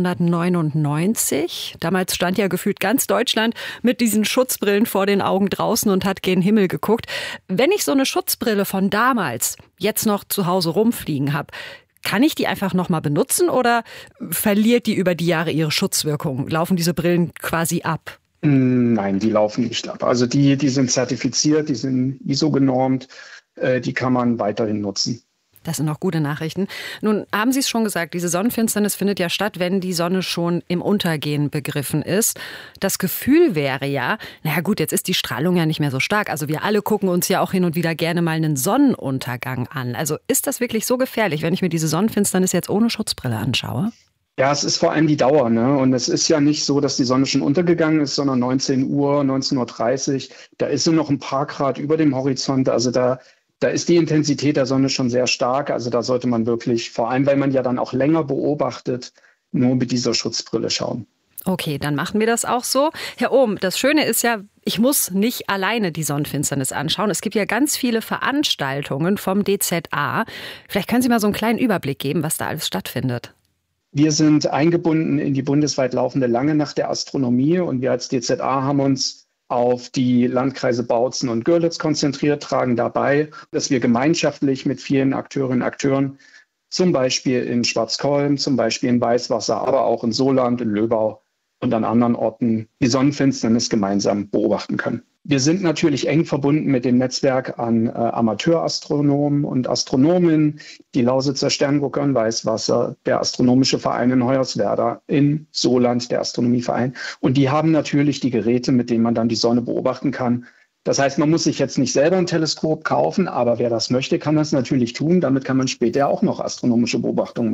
neunzehnhundertneunundneunzig. Damals stand ja gefühlt ganz Deutschland mit diesen Schutzbrillen vor den Augen draußen und hat gen Himmel geguckt. Wenn ich so eine Schutzbrille von damals jetzt noch zu Hause rumfliegen habe, kann ich die einfach nochmal benutzen oder verliert die über die Jahre ihre Schutzwirkung? Laufen diese Brillen quasi ab? Nein, die laufen nicht ab. Also die, die sind zertifiziert, die sind I S O genormt, äh, die kann man weiterhin nutzen. Das sind noch gute Nachrichten. Nun haben Sie es schon gesagt, diese Sonnenfinsternis findet ja statt, wenn die Sonne schon im Untergehen begriffen ist. Das Gefühl wäre ja, naja gut, jetzt ist die Strahlung ja nicht mehr so stark. Also wir alle gucken uns ja auch hin und wieder gerne mal einen Sonnenuntergang an. Also ist das wirklich so gefährlich, wenn ich mir diese Sonnenfinsternis jetzt ohne Schutzbrille anschaue? Ja, es ist vor allem die Dauer, ne? Und es ist ja nicht so, dass die Sonne schon untergegangen ist, sondern neunzehn Uhr, neunzehn Uhr dreißig, da ist sie noch ein paar Grad über dem Horizont. Also da Da ist die Intensität der Sonne schon sehr stark. Also da sollte man wirklich, vor allem weil man ja dann auch länger beobachtet, nur mit dieser Schutzbrille schauen. Okay, dann machen wir das auch so. Herr Ohm, das Schöne ist ja, ich muss nicht alleine die Sonnenfinsternis anschauen. Es gibt ja ganz viele Veranstaltungen vom D Z A. Vielleicht können Sie mal so einen kleinen Überblick geben, was da alles stattfindet. Wir sind eingebunden in die bundesweit laufende Lange Nacht der Astronomie und wir als D Z A haben uns auf die Landkreise Bautzen und Görlitz konzentriert, tragen dabei, dass wir gemeinschaftlich mit vielen Akteurinnen und Akteuren, zum Beispiel in Schwarzkolm, zum Beispiel in Weißwasser, aber auch in Soland, in Löbau und an anderen Orten die Sonnenfinsternis gemeinsam beobachten können. Wir sind natürlich eng verbunden mit dem Netzwerk an äh, Amateurastronomen und Astronomen, die Lausitzer Sterngucker in Weißwasser, der Astronomische Verein in Hoyerswerda, in Soland, der Astronomieverein. Und die haben natürlich die Geräte, mit denen man dann die Sonne beobachten kann. Das heißt, man muss sich jetzt nicht selber ein Teleskop kaufen, aber wer das möchte, kann das natürlich tun. Damit kann man später auch noch astronomische Beobachtungen machen.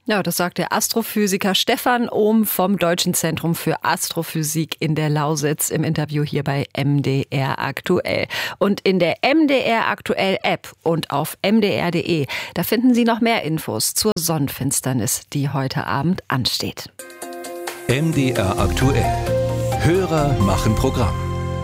Ja, das sagt der Astrophysiker Stefan Ohm vom Deutschen Zentrum für Astrophysik in der Lausitz im Interview hier bei M D R Aktuell. Und in der M D R Aktuell App und auf m d r punkt d e, da finden Sie noch mehr Infos zur Sonnenfinsternis, die heute Abend ansteht. M D R Aktuell. Hörer machen Programm.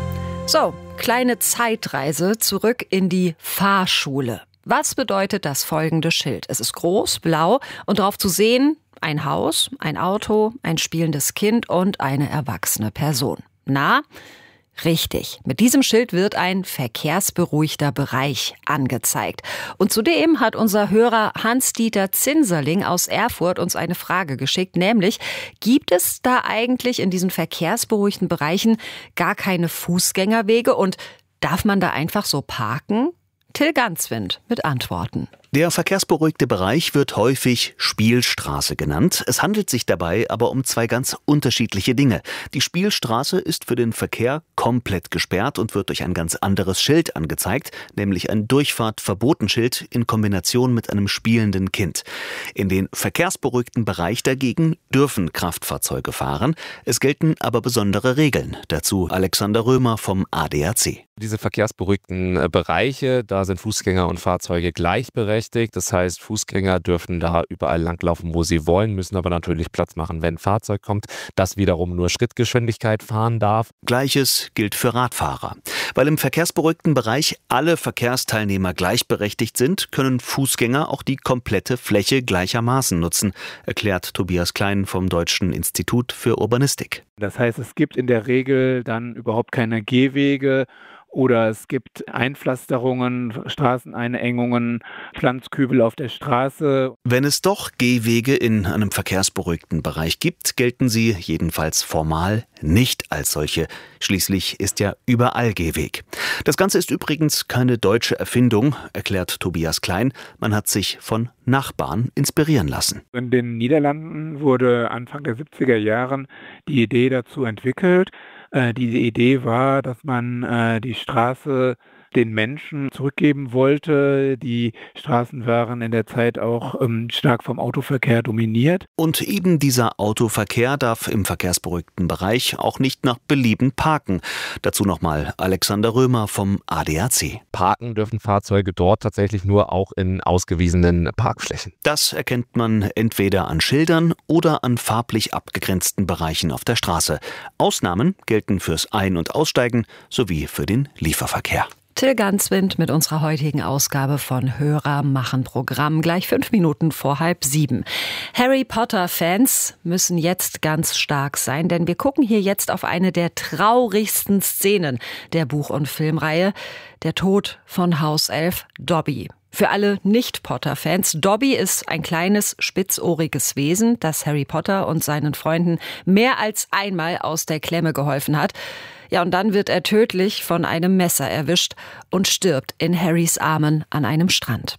So, kleine Zeitreise zurück in die Fahrschule. Was bedeutet das folgende Schild? Es ist groß, blau und darauf zu sehen ein Haus, ein Auto, ein spielendes Kind und eine erwachsene Person. Na, richtig. Mit diesem Schild wird ein verkehrsberuhigter Bereich angezeigt. Und zudem hat unser Hörer Hans-Dieter Zinserling aus Erfurt uns eine Frage geschickt, nämlich, gibt es da eigentlich in diesen verkehrsberuhigten Bereichen gar keine Fußgängerwege und darf man da einfach so parken? Till Ganswind mit Antworten. Der verkehrsberuhigte Bereich wird häufig Spielstraße genannt. Es handelt sich dabei aber um zwei ganz unterschiedliche Dinge. Die Spielstraße ist für den Verkehr komplett gesperrt und wird durch ein ganz anderes Schild angezeigt, nämlich ein Durchfahrtverbotenschild in Kombination mit einem spielenden Kind. In den verkehrsberuhigten Bereich dagegen dürfen Kraftfahrzeuge fahren. Es gelten aber besondere Regeln. Dazu Alexander Römer vom A D A C. Diese verkehrsberuhigten Bereiche, da sind Fußgänger und Fahrzeuge gleichberechtigt. Das heißt, Fußgänger dürfen da überall langlaufen, wo sie wollen, müssen aber natürlich Platz machen, wenn ein Fahrzeug kommt, das wiederum nur Schrittgeschwindigkeit fahren darf. Gleiches gilt für Radfahrer. Weil im verkehrsberuhigten Bereich alle Verkehrsteilnehmer gleichberechtigt sind, können Fußgänger auch die komplette Fläche gleichermaßen nutzen, erklärt Tobias Klein vom Deutschen Institut für Urbanistik. Das heißt, es gibt in der Regel dann überhaupt keine Gehwege oder es gibt Einpflasterungen, Straßeneinengungen, Pflanzkübel auf der Straße. Wenn es doch Gehwege in einem verkehrsberuhigten Bereich gibt, gelten sie jedenfalls formal nicht als solche. Schließlich ist ja überall Gehweg. Das Ganze ist übrigens keine deutsche Erfindung, erklärt Tobias Klein. Man hat sich von Nachbarn inspirieren lassen. In den Niederlanden wurde Anfang der siebziger Jahren die Idee dazu entwickelt. Äh, diese Idee war, dass man äh, die Straße den Menschen zurückgeben wollte. Die Straßen waren in der Zeit auch ähm, stark vom Autoverkehr dominiert. Und eben dieser Autoverkehr darf im verkehrsberuhigten Bereich auch nicht nach Belieben parken. Dazu nochmal Alexander Römer vom A D A C. Parken dürfen Fahrzeuge dort tatsächlich nur auch in ausgewiesenen Parkflächen. Das erkennt man entweder an Schildern oder an farblich abgegrenzten Bereichen auf der Straße. Ausnahmen gelten fürs Ein- und Aussteigen sowie für den Lieferverkehr. Till Ganswind mit unserer heutigen Ausgabe von Hörer machen Programm, gleich fünf Minuten vor halb sieben. Harry Potter-Fans müssen jetzt ganz stark sein, denn wir gucken hier jetzt auf eine der traurigsten Szenen der Buch- und Filmreihe, der Tod von Hauself Dobby. Für alle Nicht-Potter-Fans, Dobby ist ein kleines, spitzohriges Wesen, das Harry Potter und seinen Freunden mehr als einmal aus der Klemme geholfen hat. Ja, und dann wird er tödlich von einem Messer erwischt und stirbt in Harrys Armen an einem Strand.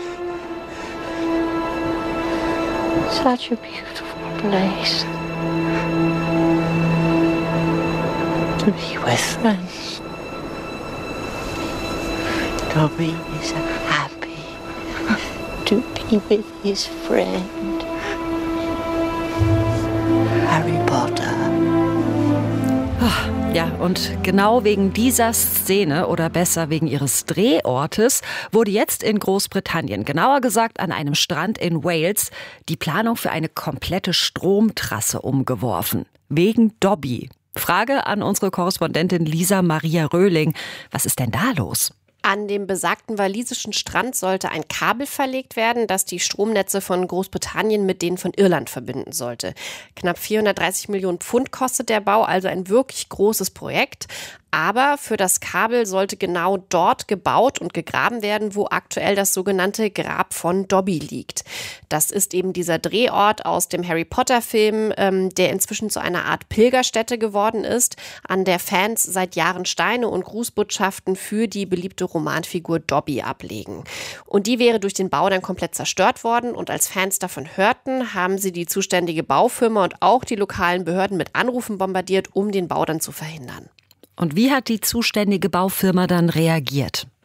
Such a beautiful place to be with friends. Dobby is happy to be with his friend Harry Potter. Ja, und genau wegen dieser Szene oder besser wegen ihres Drehortes wurde jetzt in Großbritannien, genauer gesagt an einem Strand in Wales, die Planung für eine komplette Stromtrasse umgeworfen. Wegen Dobby. Frage an unsere Korrespondentin Lisa Maria Röhling. Was ist denn da los? An dem besagten walisischen Strand sollte ein Kabel verlegt werden, das die Stromnetze von Großbritannien mit denen von Irland verbinden sollte. Knapp vierhundertdreißig Millionen Pfund kostet der Bau, also ein wirklich großes Projekt. Aber für das Kabel sollte genau dort gebaut und gegraben werden, wo aktuell das sogenannte Grab von Dobby liegt. Das ist eben dieser Drehort aus dem Harry Potter-Film, ähm, der inzwischen zu einer Art Pilgerstätte geworden ist, an der Fans seit Jahren Steine und Grußbotschaften für die beliebte Romanfigur Dobby ablegen. Und die wäre durch den Bau dann komplett zerstört worden. Und als Fans davon hörten, haben sie die zuständige Baufirma und auch die lokalen Behörden mit Anrufen bombardiert, um den Bau dann zu verhindern. Und wie hat die zuständige Baufirma dann reagiert?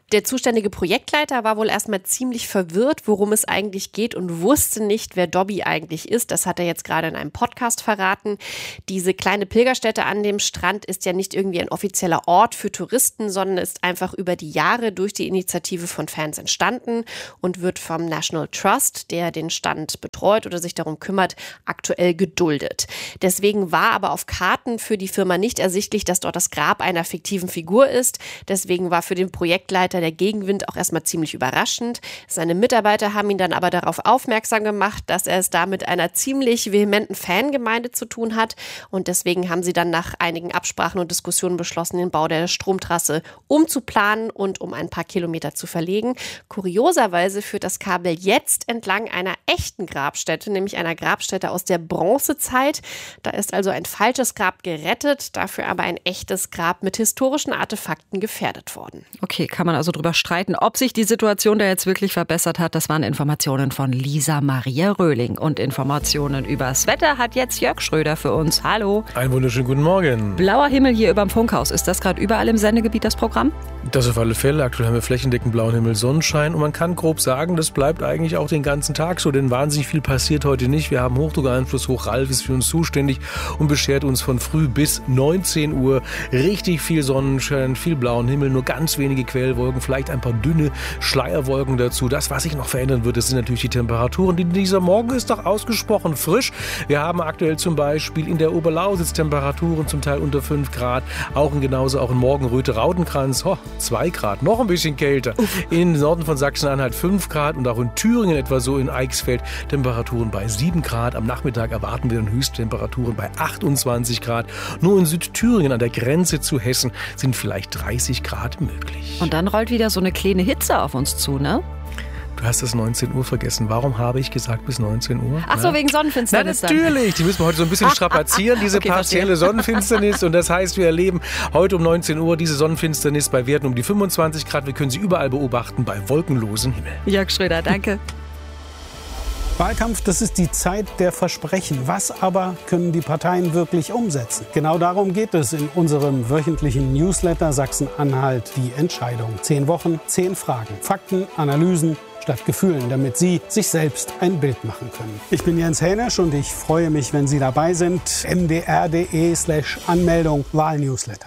Der zuständige Projektleiter war wohl erstmal ziemlich verwirrt, worum es eigentlich geht und wusste nicht, wer Dobby eigentlich ist. Das hat er jetzt gerade in einem Podcast verraten. Diese kleine Pilgerstätte an dem Strand ist ja nicht irgendwie ein offizieller Ort für Touristen, sondern ist einfach über die Jahre durch die Initiative von Fans entstanden und wird vom National Trust, der den Stand betreut oder sich darum kümmert, aktuell geduldet. Deswegen war aber auf Karten für die Firma nicht ersichtlich, dass dort das Grab einer fiktiven Figur ist. Deswegen war für den Projektleiter der Gegenwind auch erstmal ziemlich überraschend. Seine Mitarbeiter haben ihn dann aber darauf aufmerksam gemacht, dass er es da mit einer ziemlich vehementen Fangemeinde zu tun hat. Und deswegen haben sie dann nach einigen Absprachen und Diskussionen beschlossen, den Bau der Stromtrasse umzuplanen und um ein paar Kilometer zu verlegen. Kurioserweise führt das Kabel jetzt entlang einer echten Grabstätte, nämlich einer Grabstätte aus der Bronzezeit. Da ist also ein falsches Grab gerettet, dafür aber ein echtes Grab mit historischen Artefakten gefährdet worden. Okay, kann man also drüber streiten, ob sich die Situation da jetzt wirklich verbessert hat. Das waren Informationen von Lisa Maria Röhling. Und Informationen übers Wetter hat jetzt Jörg Schröder für uns. Hallo. Einen wunderschönen guten Morgen. Blauer Himmel hier überm Funkhaus. Ist das gerade überall im Sendegebiet das Programm? Das auf alle Fälle. Aktuell haben wir flächendeckend blauen Himmel, Sonnenschein. Und man kann grob sagen, das bleibt eigentlich auch den ganzen Tag so. Denn wahnsinnig viel passiert heute nicht. Wir haben Hochdruckeinfluss. Hoch Ralf ist für uns zuständig und beschert uns von früh bis neunzehn Uhr richtig viel Sonnenschein, viel blauen Himmel, nur ganz wenige Quellwolken, vielleicht ein paar dünne Schleierwolken dazu. Das, was sich noch verändern wird, das sind natürlich die Temperaturen. Dieser Morgen ist doch ausgesprochen frisch. Wir haben aktuell zum Beispiel in der Oberlausitz Temperaturen zum Teil unter fünf Grad. Auch in genauso auch in Morgenröte-Rautenkranz, oh, zwei Grad, noch ein bisschen kälter. Im Norden von Sachsen-Anhalt fünf Grad und auch in Thüringen etwa so in Eichsfeld Temperaturen bei sieben Grad. Am Nachmittag erwarten wir dann Höchsttemperaturen bei achtundzwanzig Grad. Nur in Südthüringen an der Grenze zu Hessen sind vielleicht dreißig Grad möglich. Und dann rollt wieder so eine kleine Hitze auf uns zu, ne? Du hast das neunzehn Uhr vergessen. Warum habe ich gesagt bis neunzehn Uhr? Ach so, Na? wegen Sonnenfinsternis. Na, natürlich. Die müssen wir heute so ein bisschen strapazieren, diese okay, partielle verstehe. Sonnenfinsternis. Und das heißt, wir erleben heute um neunzehn Uhr diese Sonnenfinsternis bei Werten um die fünfundzwanzig Grad. Wir können sie überall beobachten bei wolkenlosem Himmel. Jörg Schröder, danke. Wahlkampf, das ist die Zeit der Versprechen. Was aber können die Parteien wirklich umsetzen? Genau darum geht es in unserem wöchentlichen Newsletter Sachsen-Anhalt die Entscheidung. Zehn Wochen, zehn Fragen, Fakten, Analysen statt Gefühlen, damit Sie sich selbst ein Bild machen können. Ich bin Jens Hänisch und ich freue mich, wenn Sie dabei sind. m d r punkt d e slash Anmeldung Wahlnewsletter.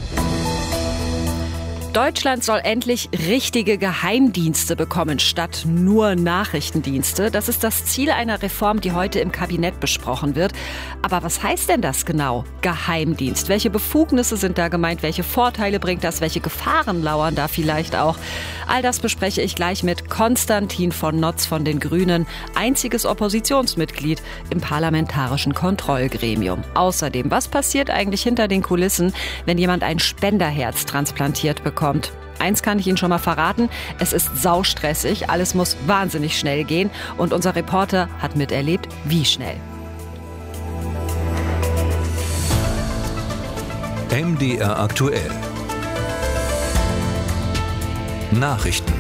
Deutschland soll endlich richtige Geheimdienste bekommen, statt nur Nachrichtendienste. Das ist das Ziel einer Reform, die heute im Kabinett besprochen wird. Aber was heißt denn das genau? Geheimdienst. Welche Befugnisse sind da gemeint? Welche Vorteile bringt das? Welche Gefahren lauern da vielleicht auch? All das bespreche ich gleich mit Konstantin von Notz von den Grünen, einziges Oppositionsmitglied im parlamentarischen Kontrollgremium. Außerdem, was passiert eigentlich hinter den Kulissen, wenn jemand ein Spenderherz transplantiert bekommt? Kommt. Eins kann ich Ihnen schon mal verraten, es ist saustressig, alles muss wahnsinnig schnell gehen und unser Reporter hat miterlebt, wie schnell. M D R aktuell. Nachrichten.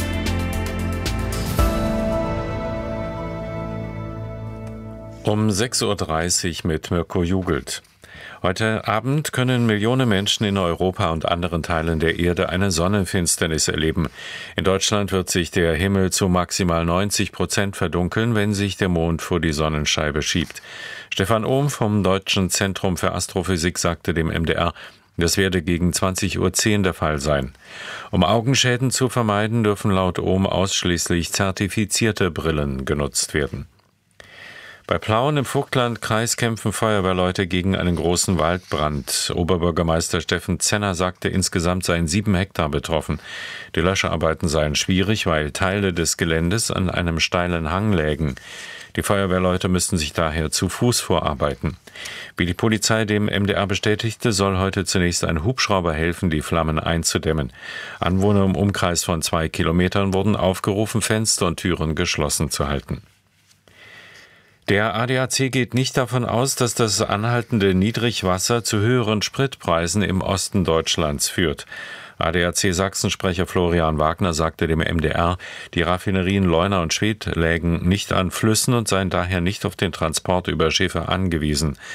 Um sechs Uhr dreißig mit Mirko Jugelt. Heute Abend können Millionen Menschen in Europa und anderen Teilen der Erde eine Sonnenfinsternis erleben. In Deutschland wird sich der Himmel zu maximal neunzig Prozent verdunkeln, wenn sich der Mond vor die Sonnenscheibe schiebt. Stefan Ohm vom Deutschen Zentrum für Astrophysik sagte dem M D R, das werde gegen zwanzig Uhr zehn der Fall sein. Um Augenschäden zu vermeiden, dürfen laut Ohm ausschließlich zertifizierte Brillen genutzt werden. Bei Plauen im Vogtlandkreis kämpfen Feuerwehrleute gegen einen großen Waldbrand. Oberbürgermeister Steffen Zenner sagte, insgesamt seien sieben Hektar betroffen. Die Löscharbeiten seien schwierig, weil Teile des Geländes an einem steilen Hang lägen. Die Feuerwehrleute müssten sich daher zu Fuß vorarbeiten. Wie die Polizei dem M D R bestätigte, soll heute zunächst ein Hubschrauber helfen, die Flammen einzudämmen. Anwohner im Umkreis von zwei Kilometern wurden aufgerufen, Fenster und Türen geschlossen zu halten. Der A D A C geht nicht davon aus, dass das anhaltende Niedrigwasser zu höheren Spritpreisen im Osten Deutschlands führt. A D A C-Sachsensprecher Florian Wagner sagte dem M D R, die Raffinerien Leuna und Schwedt lägen nicht an Flüssen und seien daher nicht auf den Transport über Schiffe angewiesen.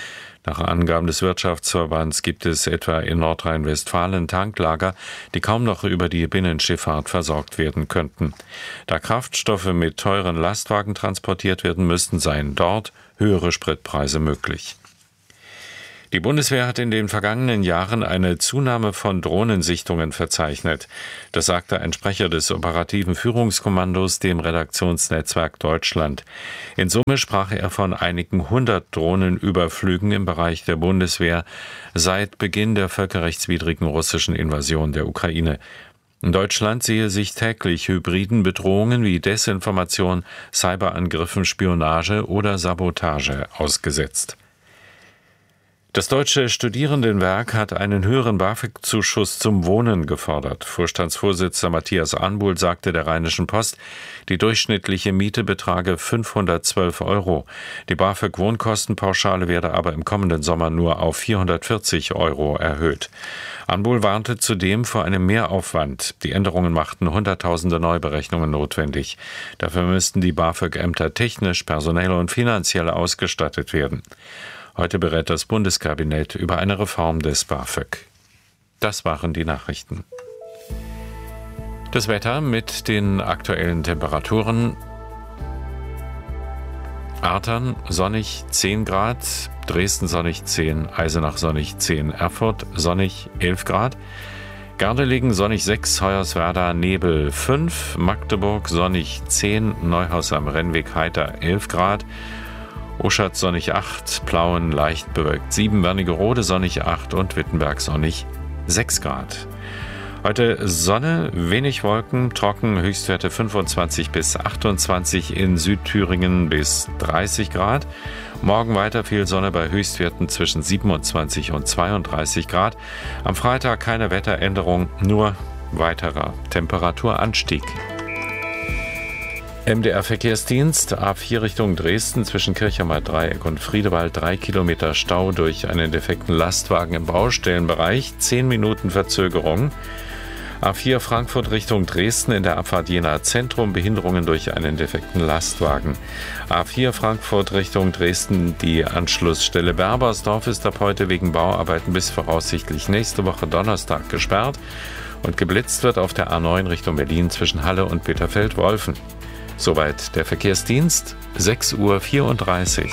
Nach Angaben des Wirtschaftsverbands gibt es etwa in Nordrhein-Westfalen Tanklager, die kaum noch über die Binnenschifffahrt versorgt werden könnten. Da Kraftstoffe mit teuren Lastwagen transportiert werden müssten, seien dort höhere Spritpreise möglich. Die Bundeswehr hat in den vergangenen Jahren eine Zunahme von Drohnensichtungen verzeichnet. Das sagte ein Sprecher des operativen Führungskommandos dem Redaktionsnetzwerk Deutschland. In Summe sprach er von einigen hundert Drohnenüberflügen im Bereich der Bundeswehr seit Beginn der völkerrechtswidrigen russischen Invasion der Ukraine. Deutschland sehe sich täglich hybriden Bedrohungen wie Desinformation, Cyberangriffen, Spionage oder Sabotage ausgesetzt. Das Deutsche Studierendenwerk hat einen höheren BAföG-Zuschuss zum Wohnen gefordert. Vorstandsvorsitzender Matthias Arnbuhl sagte der Rheinischen Post, die durchschnittliche Miete betrage fünfhundertzwölf Euro. Die BAföG-Wohnkostenpauschale werde aber im kommenden Sommer nur auf vierhundertvierzig Euro erhöht. Arnbuhl warnte zudem vor einem Mehraufwand. Die Änderungen machten Hunderttausende Neuberechnungen notwendig. Dafür müssten die BAföG-Ämter technisch, personell und finanziell ausgestattet werden. Heute berät das Bundeskabinett über eine Reform des BAföG. Das waren die Nachrichten. Das Wetter mit den aktuellen Temperaturen. Artern sonnig zehn Grad, Dresden sonnig zehn, Eisenach sonnig zehn, Erfurt sonnig elf Grad, Gardelegen sonnig sechs, Hoyerswerda Nebel fünf, Magdeburg sonnig zehn, Neuhaus am Rennweg heiter elf Grad, Oschatz sonnig acht, Plauen leicht bewölkt sieben, Wernigerode sonnig acht und Wittenberg sonnig sechs Grad. Heute Sonne, wenig Wolken, trocken, Höchstwerte fünfundzwanzig bis achtundzwanzig, in Südthüringen bis dreißig Grad. Morgen weiter viel Sonne bei Höchstwerten zwischen siebenundzwanzig und zweiunddreißig Grad. Am Freitag keine Wetteränderung, nur weiterer Temperaturanstieg. M D R-Verkehrsdienst, A vier Richtung Dresden zwischen Kirchheimer Dreieck und Friedewald, drei Kilometer Stau durch einen defekten Lastwagen im Baustellenbereich, zehn Minuten Verzögerung. A vier Frankfurt Richtung Dresden in der Abfahrt Jena Zentrum, Behinderungen durch einen defekten Lastwagen. A vier Frankfurt Richtung Dresden, die Anschlussstelle Berbersdorf ist ab heute wegen Bauarbeiten bis voraussichtlich nächste Woche Donnerstag gesperrt und geblitzt wird auf der A neun Richtung Berlin zwischen Halle und Bitterfeld-Wolfen. Soweit der Verkehrsdienst, sechs Uhr vierunddreißig.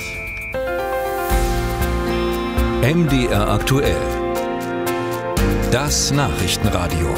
M D R aktuell. Das Nachrichtenradio.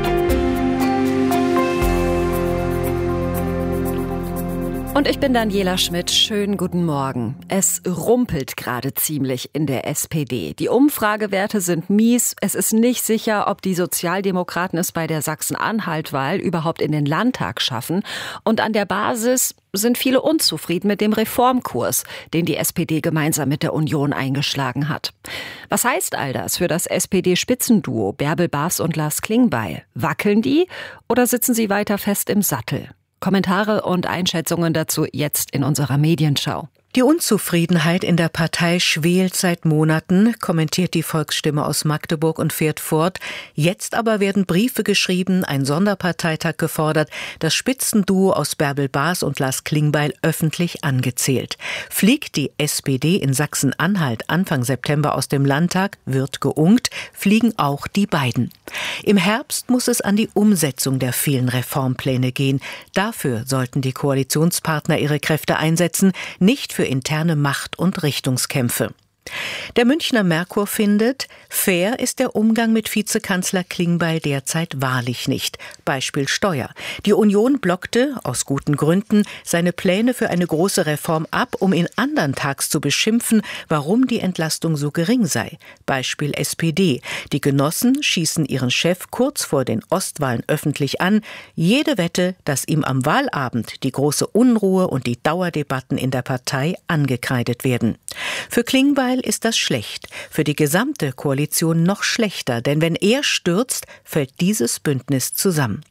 Und ich bin Daniela Schmidt. Schönen guten Morgen. Es rumpelt gerade ziemlich in der S P D. Die Umfragewerte sind mies. Es ist nicht sicher, ob die Sozialdemokraten es bei der Sachsen-Anhalt-Wahl überhaupt in den Landtag schaffen. Und an der Basis sind viele unzufrieden mit dem Reformkurs, den die S P D gemeinsam mit der Union eingeschlagen hat. Was heißt all das für das S P D-Spitzenduo Bärbel Baas und Lars Klingbeil? Wackeln die oder sitzen sie weiter fest im Sattel? Kommentare und Einschätzungen dazu jetzt in unserer Medienschau. Die Unzufriedenheit in der Partei schwelt seit Monaten, kommentiert die Volksstimme aus Magdeburg und fährt fort. Jetzt aber werden Briefe geschrieben, ein Sonderparteitag gefordert, das Spitzenduo aus Bärbel Baas und Lars Klingbeil öffentlich angezählt. Fliegt die S P D in Sachsen-Anhalt Anfang September aus dem Landtag, wird geunkt, fliegen auch die beiden. Im Herbst muss es an die Umsetzung der vielen Reformpläne gehen. Dafür sollten die Koalitionspartner ihre Kräfte einsetzen, nicht für interne Macht- und Richtungskämpfe. Der Münchner Merkur findet, fair ist der Umgang mit Vizekanzler Klingbeil derzeit wahrlich nicht. Beispiel Steuer. Die Union blockte, aus guten Gründen, seine Pläne für eine große Reform ab, um ihn anderntags zu beschimpfen, warum die Entlastung so gering sei. Beispiel S P D. Die Genossen schießen ihren Chef kurz vor den Ostwahlen öffentlich an. Jede Wette, dass ihm am Wahlabend die große Unruhe und die Dauerdebatten in der Partei angekreidet werden. Für Klingbeil ist das schlecht, für die gesamte Koalition noch schlechter, denn wenn er stürzt, fällt dieses Bündnis zusammen.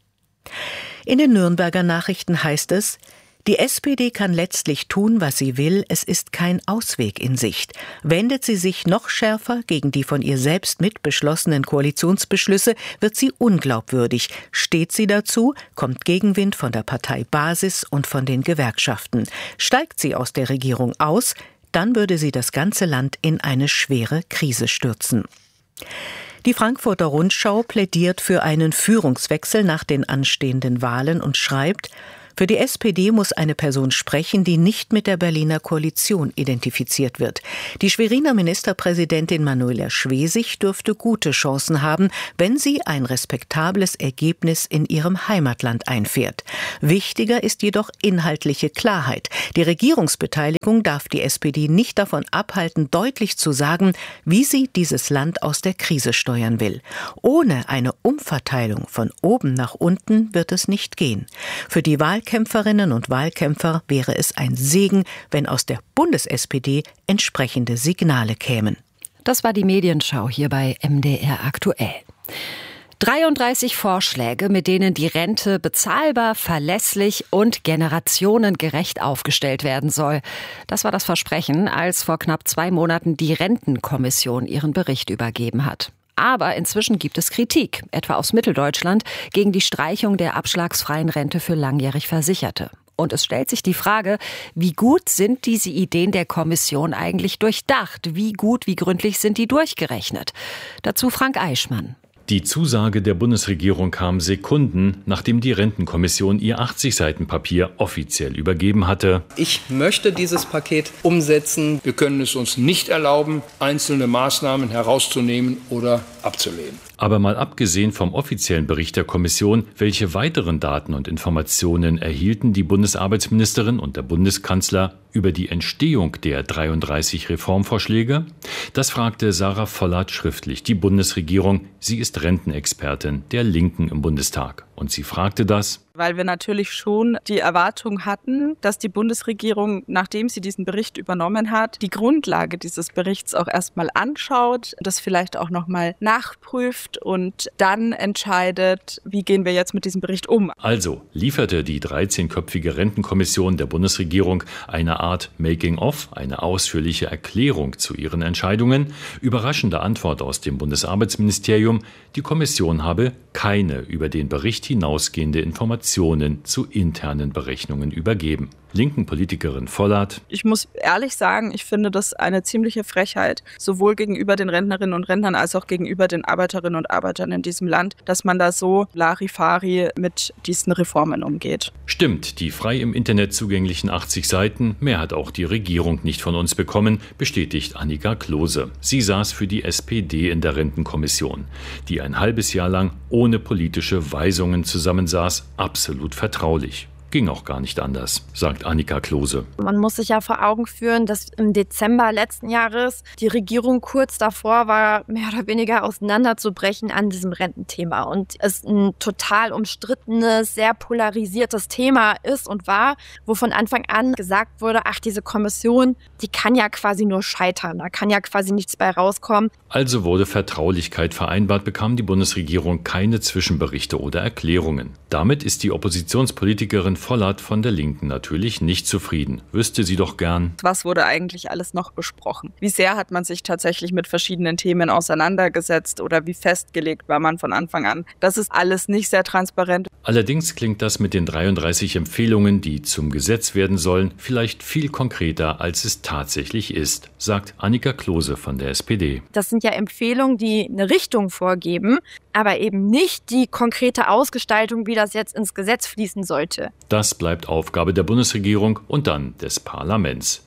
In den Nürnberger Nachrichten heißt es, die S P D kann letztlich tun, was sie will, es ist kein Ausweg in Sicht. Wendet sie sich noch schärfer gegen die von ihr selbst mitbeschlossenen Koalitionsbeschlüsse, wird sie unglaubwürdig. Steht sie dazu, kommt Gegenwind von der Partei Basis und von den Gewerkschaften. Steigt sie aus der Regierung aus, dann würde sie das ganze Land in eine schwere Krise stürzen. Die Frankfurter Rundschau plädiert für einen Führungswechsel nach den anstehenden Wahlen und schreibt: Für die S P D muss eine Person sprechen, die nicht mit der Berliner Koalition identifiziert wird. Die Schweriner Ministerpräsidentin Manuela Schwesig dürfte gute Chancen haben, wenn sie ein respektables Ergebnis in ihrem Heimatland einfährt. Wichtiger ist jedoch inhaltliche Klarheit. Die Regierungsbeteiligung darf die S P D nicht davon abhalten, deutlich zu sagen, wie sie dieses Land aus der Krise steuern will. Ohne eine Umverteilung von oben nach unten wird es nicht gehen. Für die Wahl Wahlkämpferinnen und Wahlkämpfer wäre es ein Segen, wenn aus der Bundes-S P D entsprechende Signale kämen. Das war die Medienschau hier bei M D R aktuell. dreiunddreißig Vorschläge, mit denen die Rente bezahlbar, verlässlich und generationengerecht aufgestellt werden soll. Das war das Versprechen, als vor knapp zwei Monaten die Rentenkommission ihren Bericht übergeben hat. Aber inzwischen gibt es Kritik, etwa aus Mitteldeutschland, gegen die Streichung der abschlagsfreien Rente für langjährig Versicherte. Und es stellt sich die Frage, wie gut sind diese Ideen der Kommission eigentlich durchdacht? Wie gut, wie gründlich sind die durchgerechnet? Dazu Frank Eichmann. Die Zusage der Bundesregierung kam Sekunden, nachdem die Rentenkommission ihr achtzig Seiten Papier offiziell übergeben hatte. Ich möchte dieses Paket umsetzen. Wir können es uns nicht erlauben, einzelne Maßnahmen herauszunehmen oder abzulehnen. Aber mal abgesehen vom offiziellen Bericht der Kommission, welche weiteren Daten und Informationen erhielten die Bundesarbeitsministerin und der Bundeskanzler über die Entstehung der dreiunddreißig Reformvorschläge? Das fragte Sarah Vollert schriftlich die Bundesregierung. Sie ist Rentenexpertin der Linken im Bundestag. Und sie fragte das, weil wir natürlich schon die Erwartung hatten, dass die Bundesregierung, nachdem sie diesen Bericht übernommen hat, die Grundlage dieses Berichts auch erstmal anschaut, das vielleicht auch nochmal nachprüft und dann entscheidet, wie gehen wir jetzt mit diesem Bericht um. Also lieferte die dreizehnköpfige Rentenkommission der Bundesregierung eine Art Making-of, eine ausführliche Erklärung zu ihren Entscheidungen. Überraschende Antwort aus dem Bundesarbeitsministerium: Die Kommission habe keine über den Bericht hinausgehende Informationen zu internen Berechnungen übergeben. Linken Politikerin Vollert: Ich muss ehrlich sagen, ich finde das eine ziemliche Frechheit, sowohl gegenüber den Rentnerinnen und Rentnern als auch gegenüber den Arbeiterinnen und Arbeitern in diesem Land, dass man da so Larifari mit diesen Reformen umgeht. Stimmt, die frei im Internet zugänglichen achtzig Seiten, mehr hat auch die Regierung nicht von uns bekommen, bestätigt Annika Klose. Sie saß für die S P D in der Rentenkommission, die ein halbes Jahr lang ohne politische Weisungen zusammensaß, absolut vertraulich. Ging auch gar nicht anders, sagt Annika Klose. Man muss sich ja vor Augen führen, dass im Dezember letzten Jahres die Regierung kurz davor war, mehr oder weniger auseinanderzubrechen an diesem Rententhema. Und es ein total umstrittenes, sehr polarisiertes Thema ist und war, wo von Anfang an gesagt wurde, ach, diese Kommission, die kann ja quasi nur scheitern, da kann ja quasi nichts bei rauskommen. Also wurde Vertraulichkeit vereinbart, bekam die Bundesregierung keine Zwischenberichte oder Erklärungen. Damit ist die Oppositionspolitikerin Vollert von der Linken natürlich nicht zufrieden. Wüsste sie doch gern. Was wurde eigentlich alles noch besprochen? Wie sehr hat man sich tatsächlich mit verschiedenen Themen auseinandergesetzt oder wie festgelegt war man von Anfang an? Das ist alles nicht sehr transparent. Allerdings klingt das mit den dreiunddreißig Empfehlungen, die zum Gesetz werden sollen, vielleicht viel konkreter, als es tatsächlich ist, sagt Annika Klose von der S P D. Das sind ja Empfehlungen, die eine Richtung vorgeben, aber eben nicht die konkrete Ausgestaltung, wie das jetzt ins Gesetz fließen sollte. Das bleibt Aufgabe der Bundesregierung und dann des Parlaments.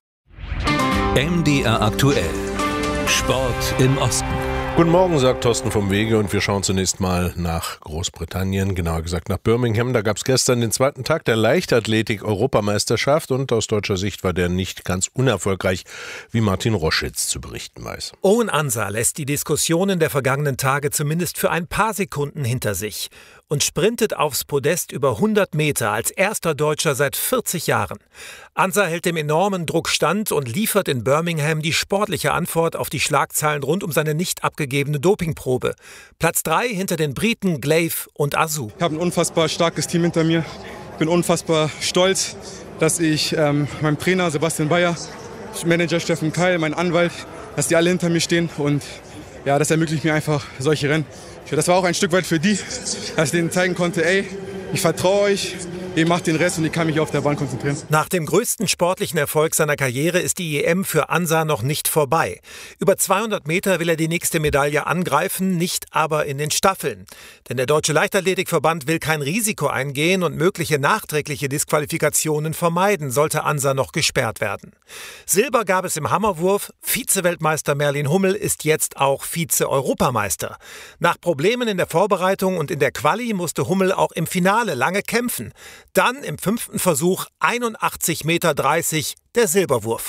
M D R aktuell. Sport im Osten. Guten Morgen, sagt Thorsten vom Wege, und wir schauen zunächst mal nach Großbritannien, genauer gesagt nach Birmingham. Da gab es gestern den zweiten Tag der Leichtathletik-Europameisterschaft und aus deutscher Sicht war der nicht ganz unerfolgreich, wie Martin Roschitz zu berichten weiß. Owen Ansah lässt die Diskussionen der vergangenen Tage zumindest für ein paar Sekunden hinter sich und sprintet aufs Podest über hundert Meter als erster Deutscher seit vierzig Jahren. Ansah hält dem enormen Druck stand und liefert in Birmingham die sportliche Antwort auf die Schlagzeilen rund um seine nicht abgegebene Dopingprobe. Platz drei hinter den Briten Glaive und Azu. Ich habe ein unfassbar starkes Team hinter mir. Ich bin unfassbar stolz, dass ich ähm, meinem Trainer Sebastian Bayer, Manager Steffen Keil, mein Anwalt, dass die alle hinter mir stehen, und ja, das ermöglicht mir einfach solche Rennen. Das war auch ein Stück weit für die, dass ich denen zeigen konnte, ey, ich vertraue euch, ich mache den Rest und ich kann mich auf der Bahn konzentrieren. Nach dem größten sportlichen Erfolg seiner Karriere ist die E M für Ansa noch nicht vorbei. Über zweihundert Meter will er die nächste Medaille angreifen, nicht aber in den Staffeln. Denn der Deutsche Leichtathletikverband will kein Risiko eingehen und mögliche nachträgliche Disqualifikationen vermeiden, sollte Ansa noch gesperrt werden. Silber gab es im Hammerwurf. Vize-Weltmeister Merlin Hummel ist jetzt auch Vize-Europameister. Nach Problemen in der Vorbereitung und in der Quali musste Hummel auch im Finale lange kämpfen. Dann im fünften Versuch einundachtzig Meter dreißig der Silberwurf.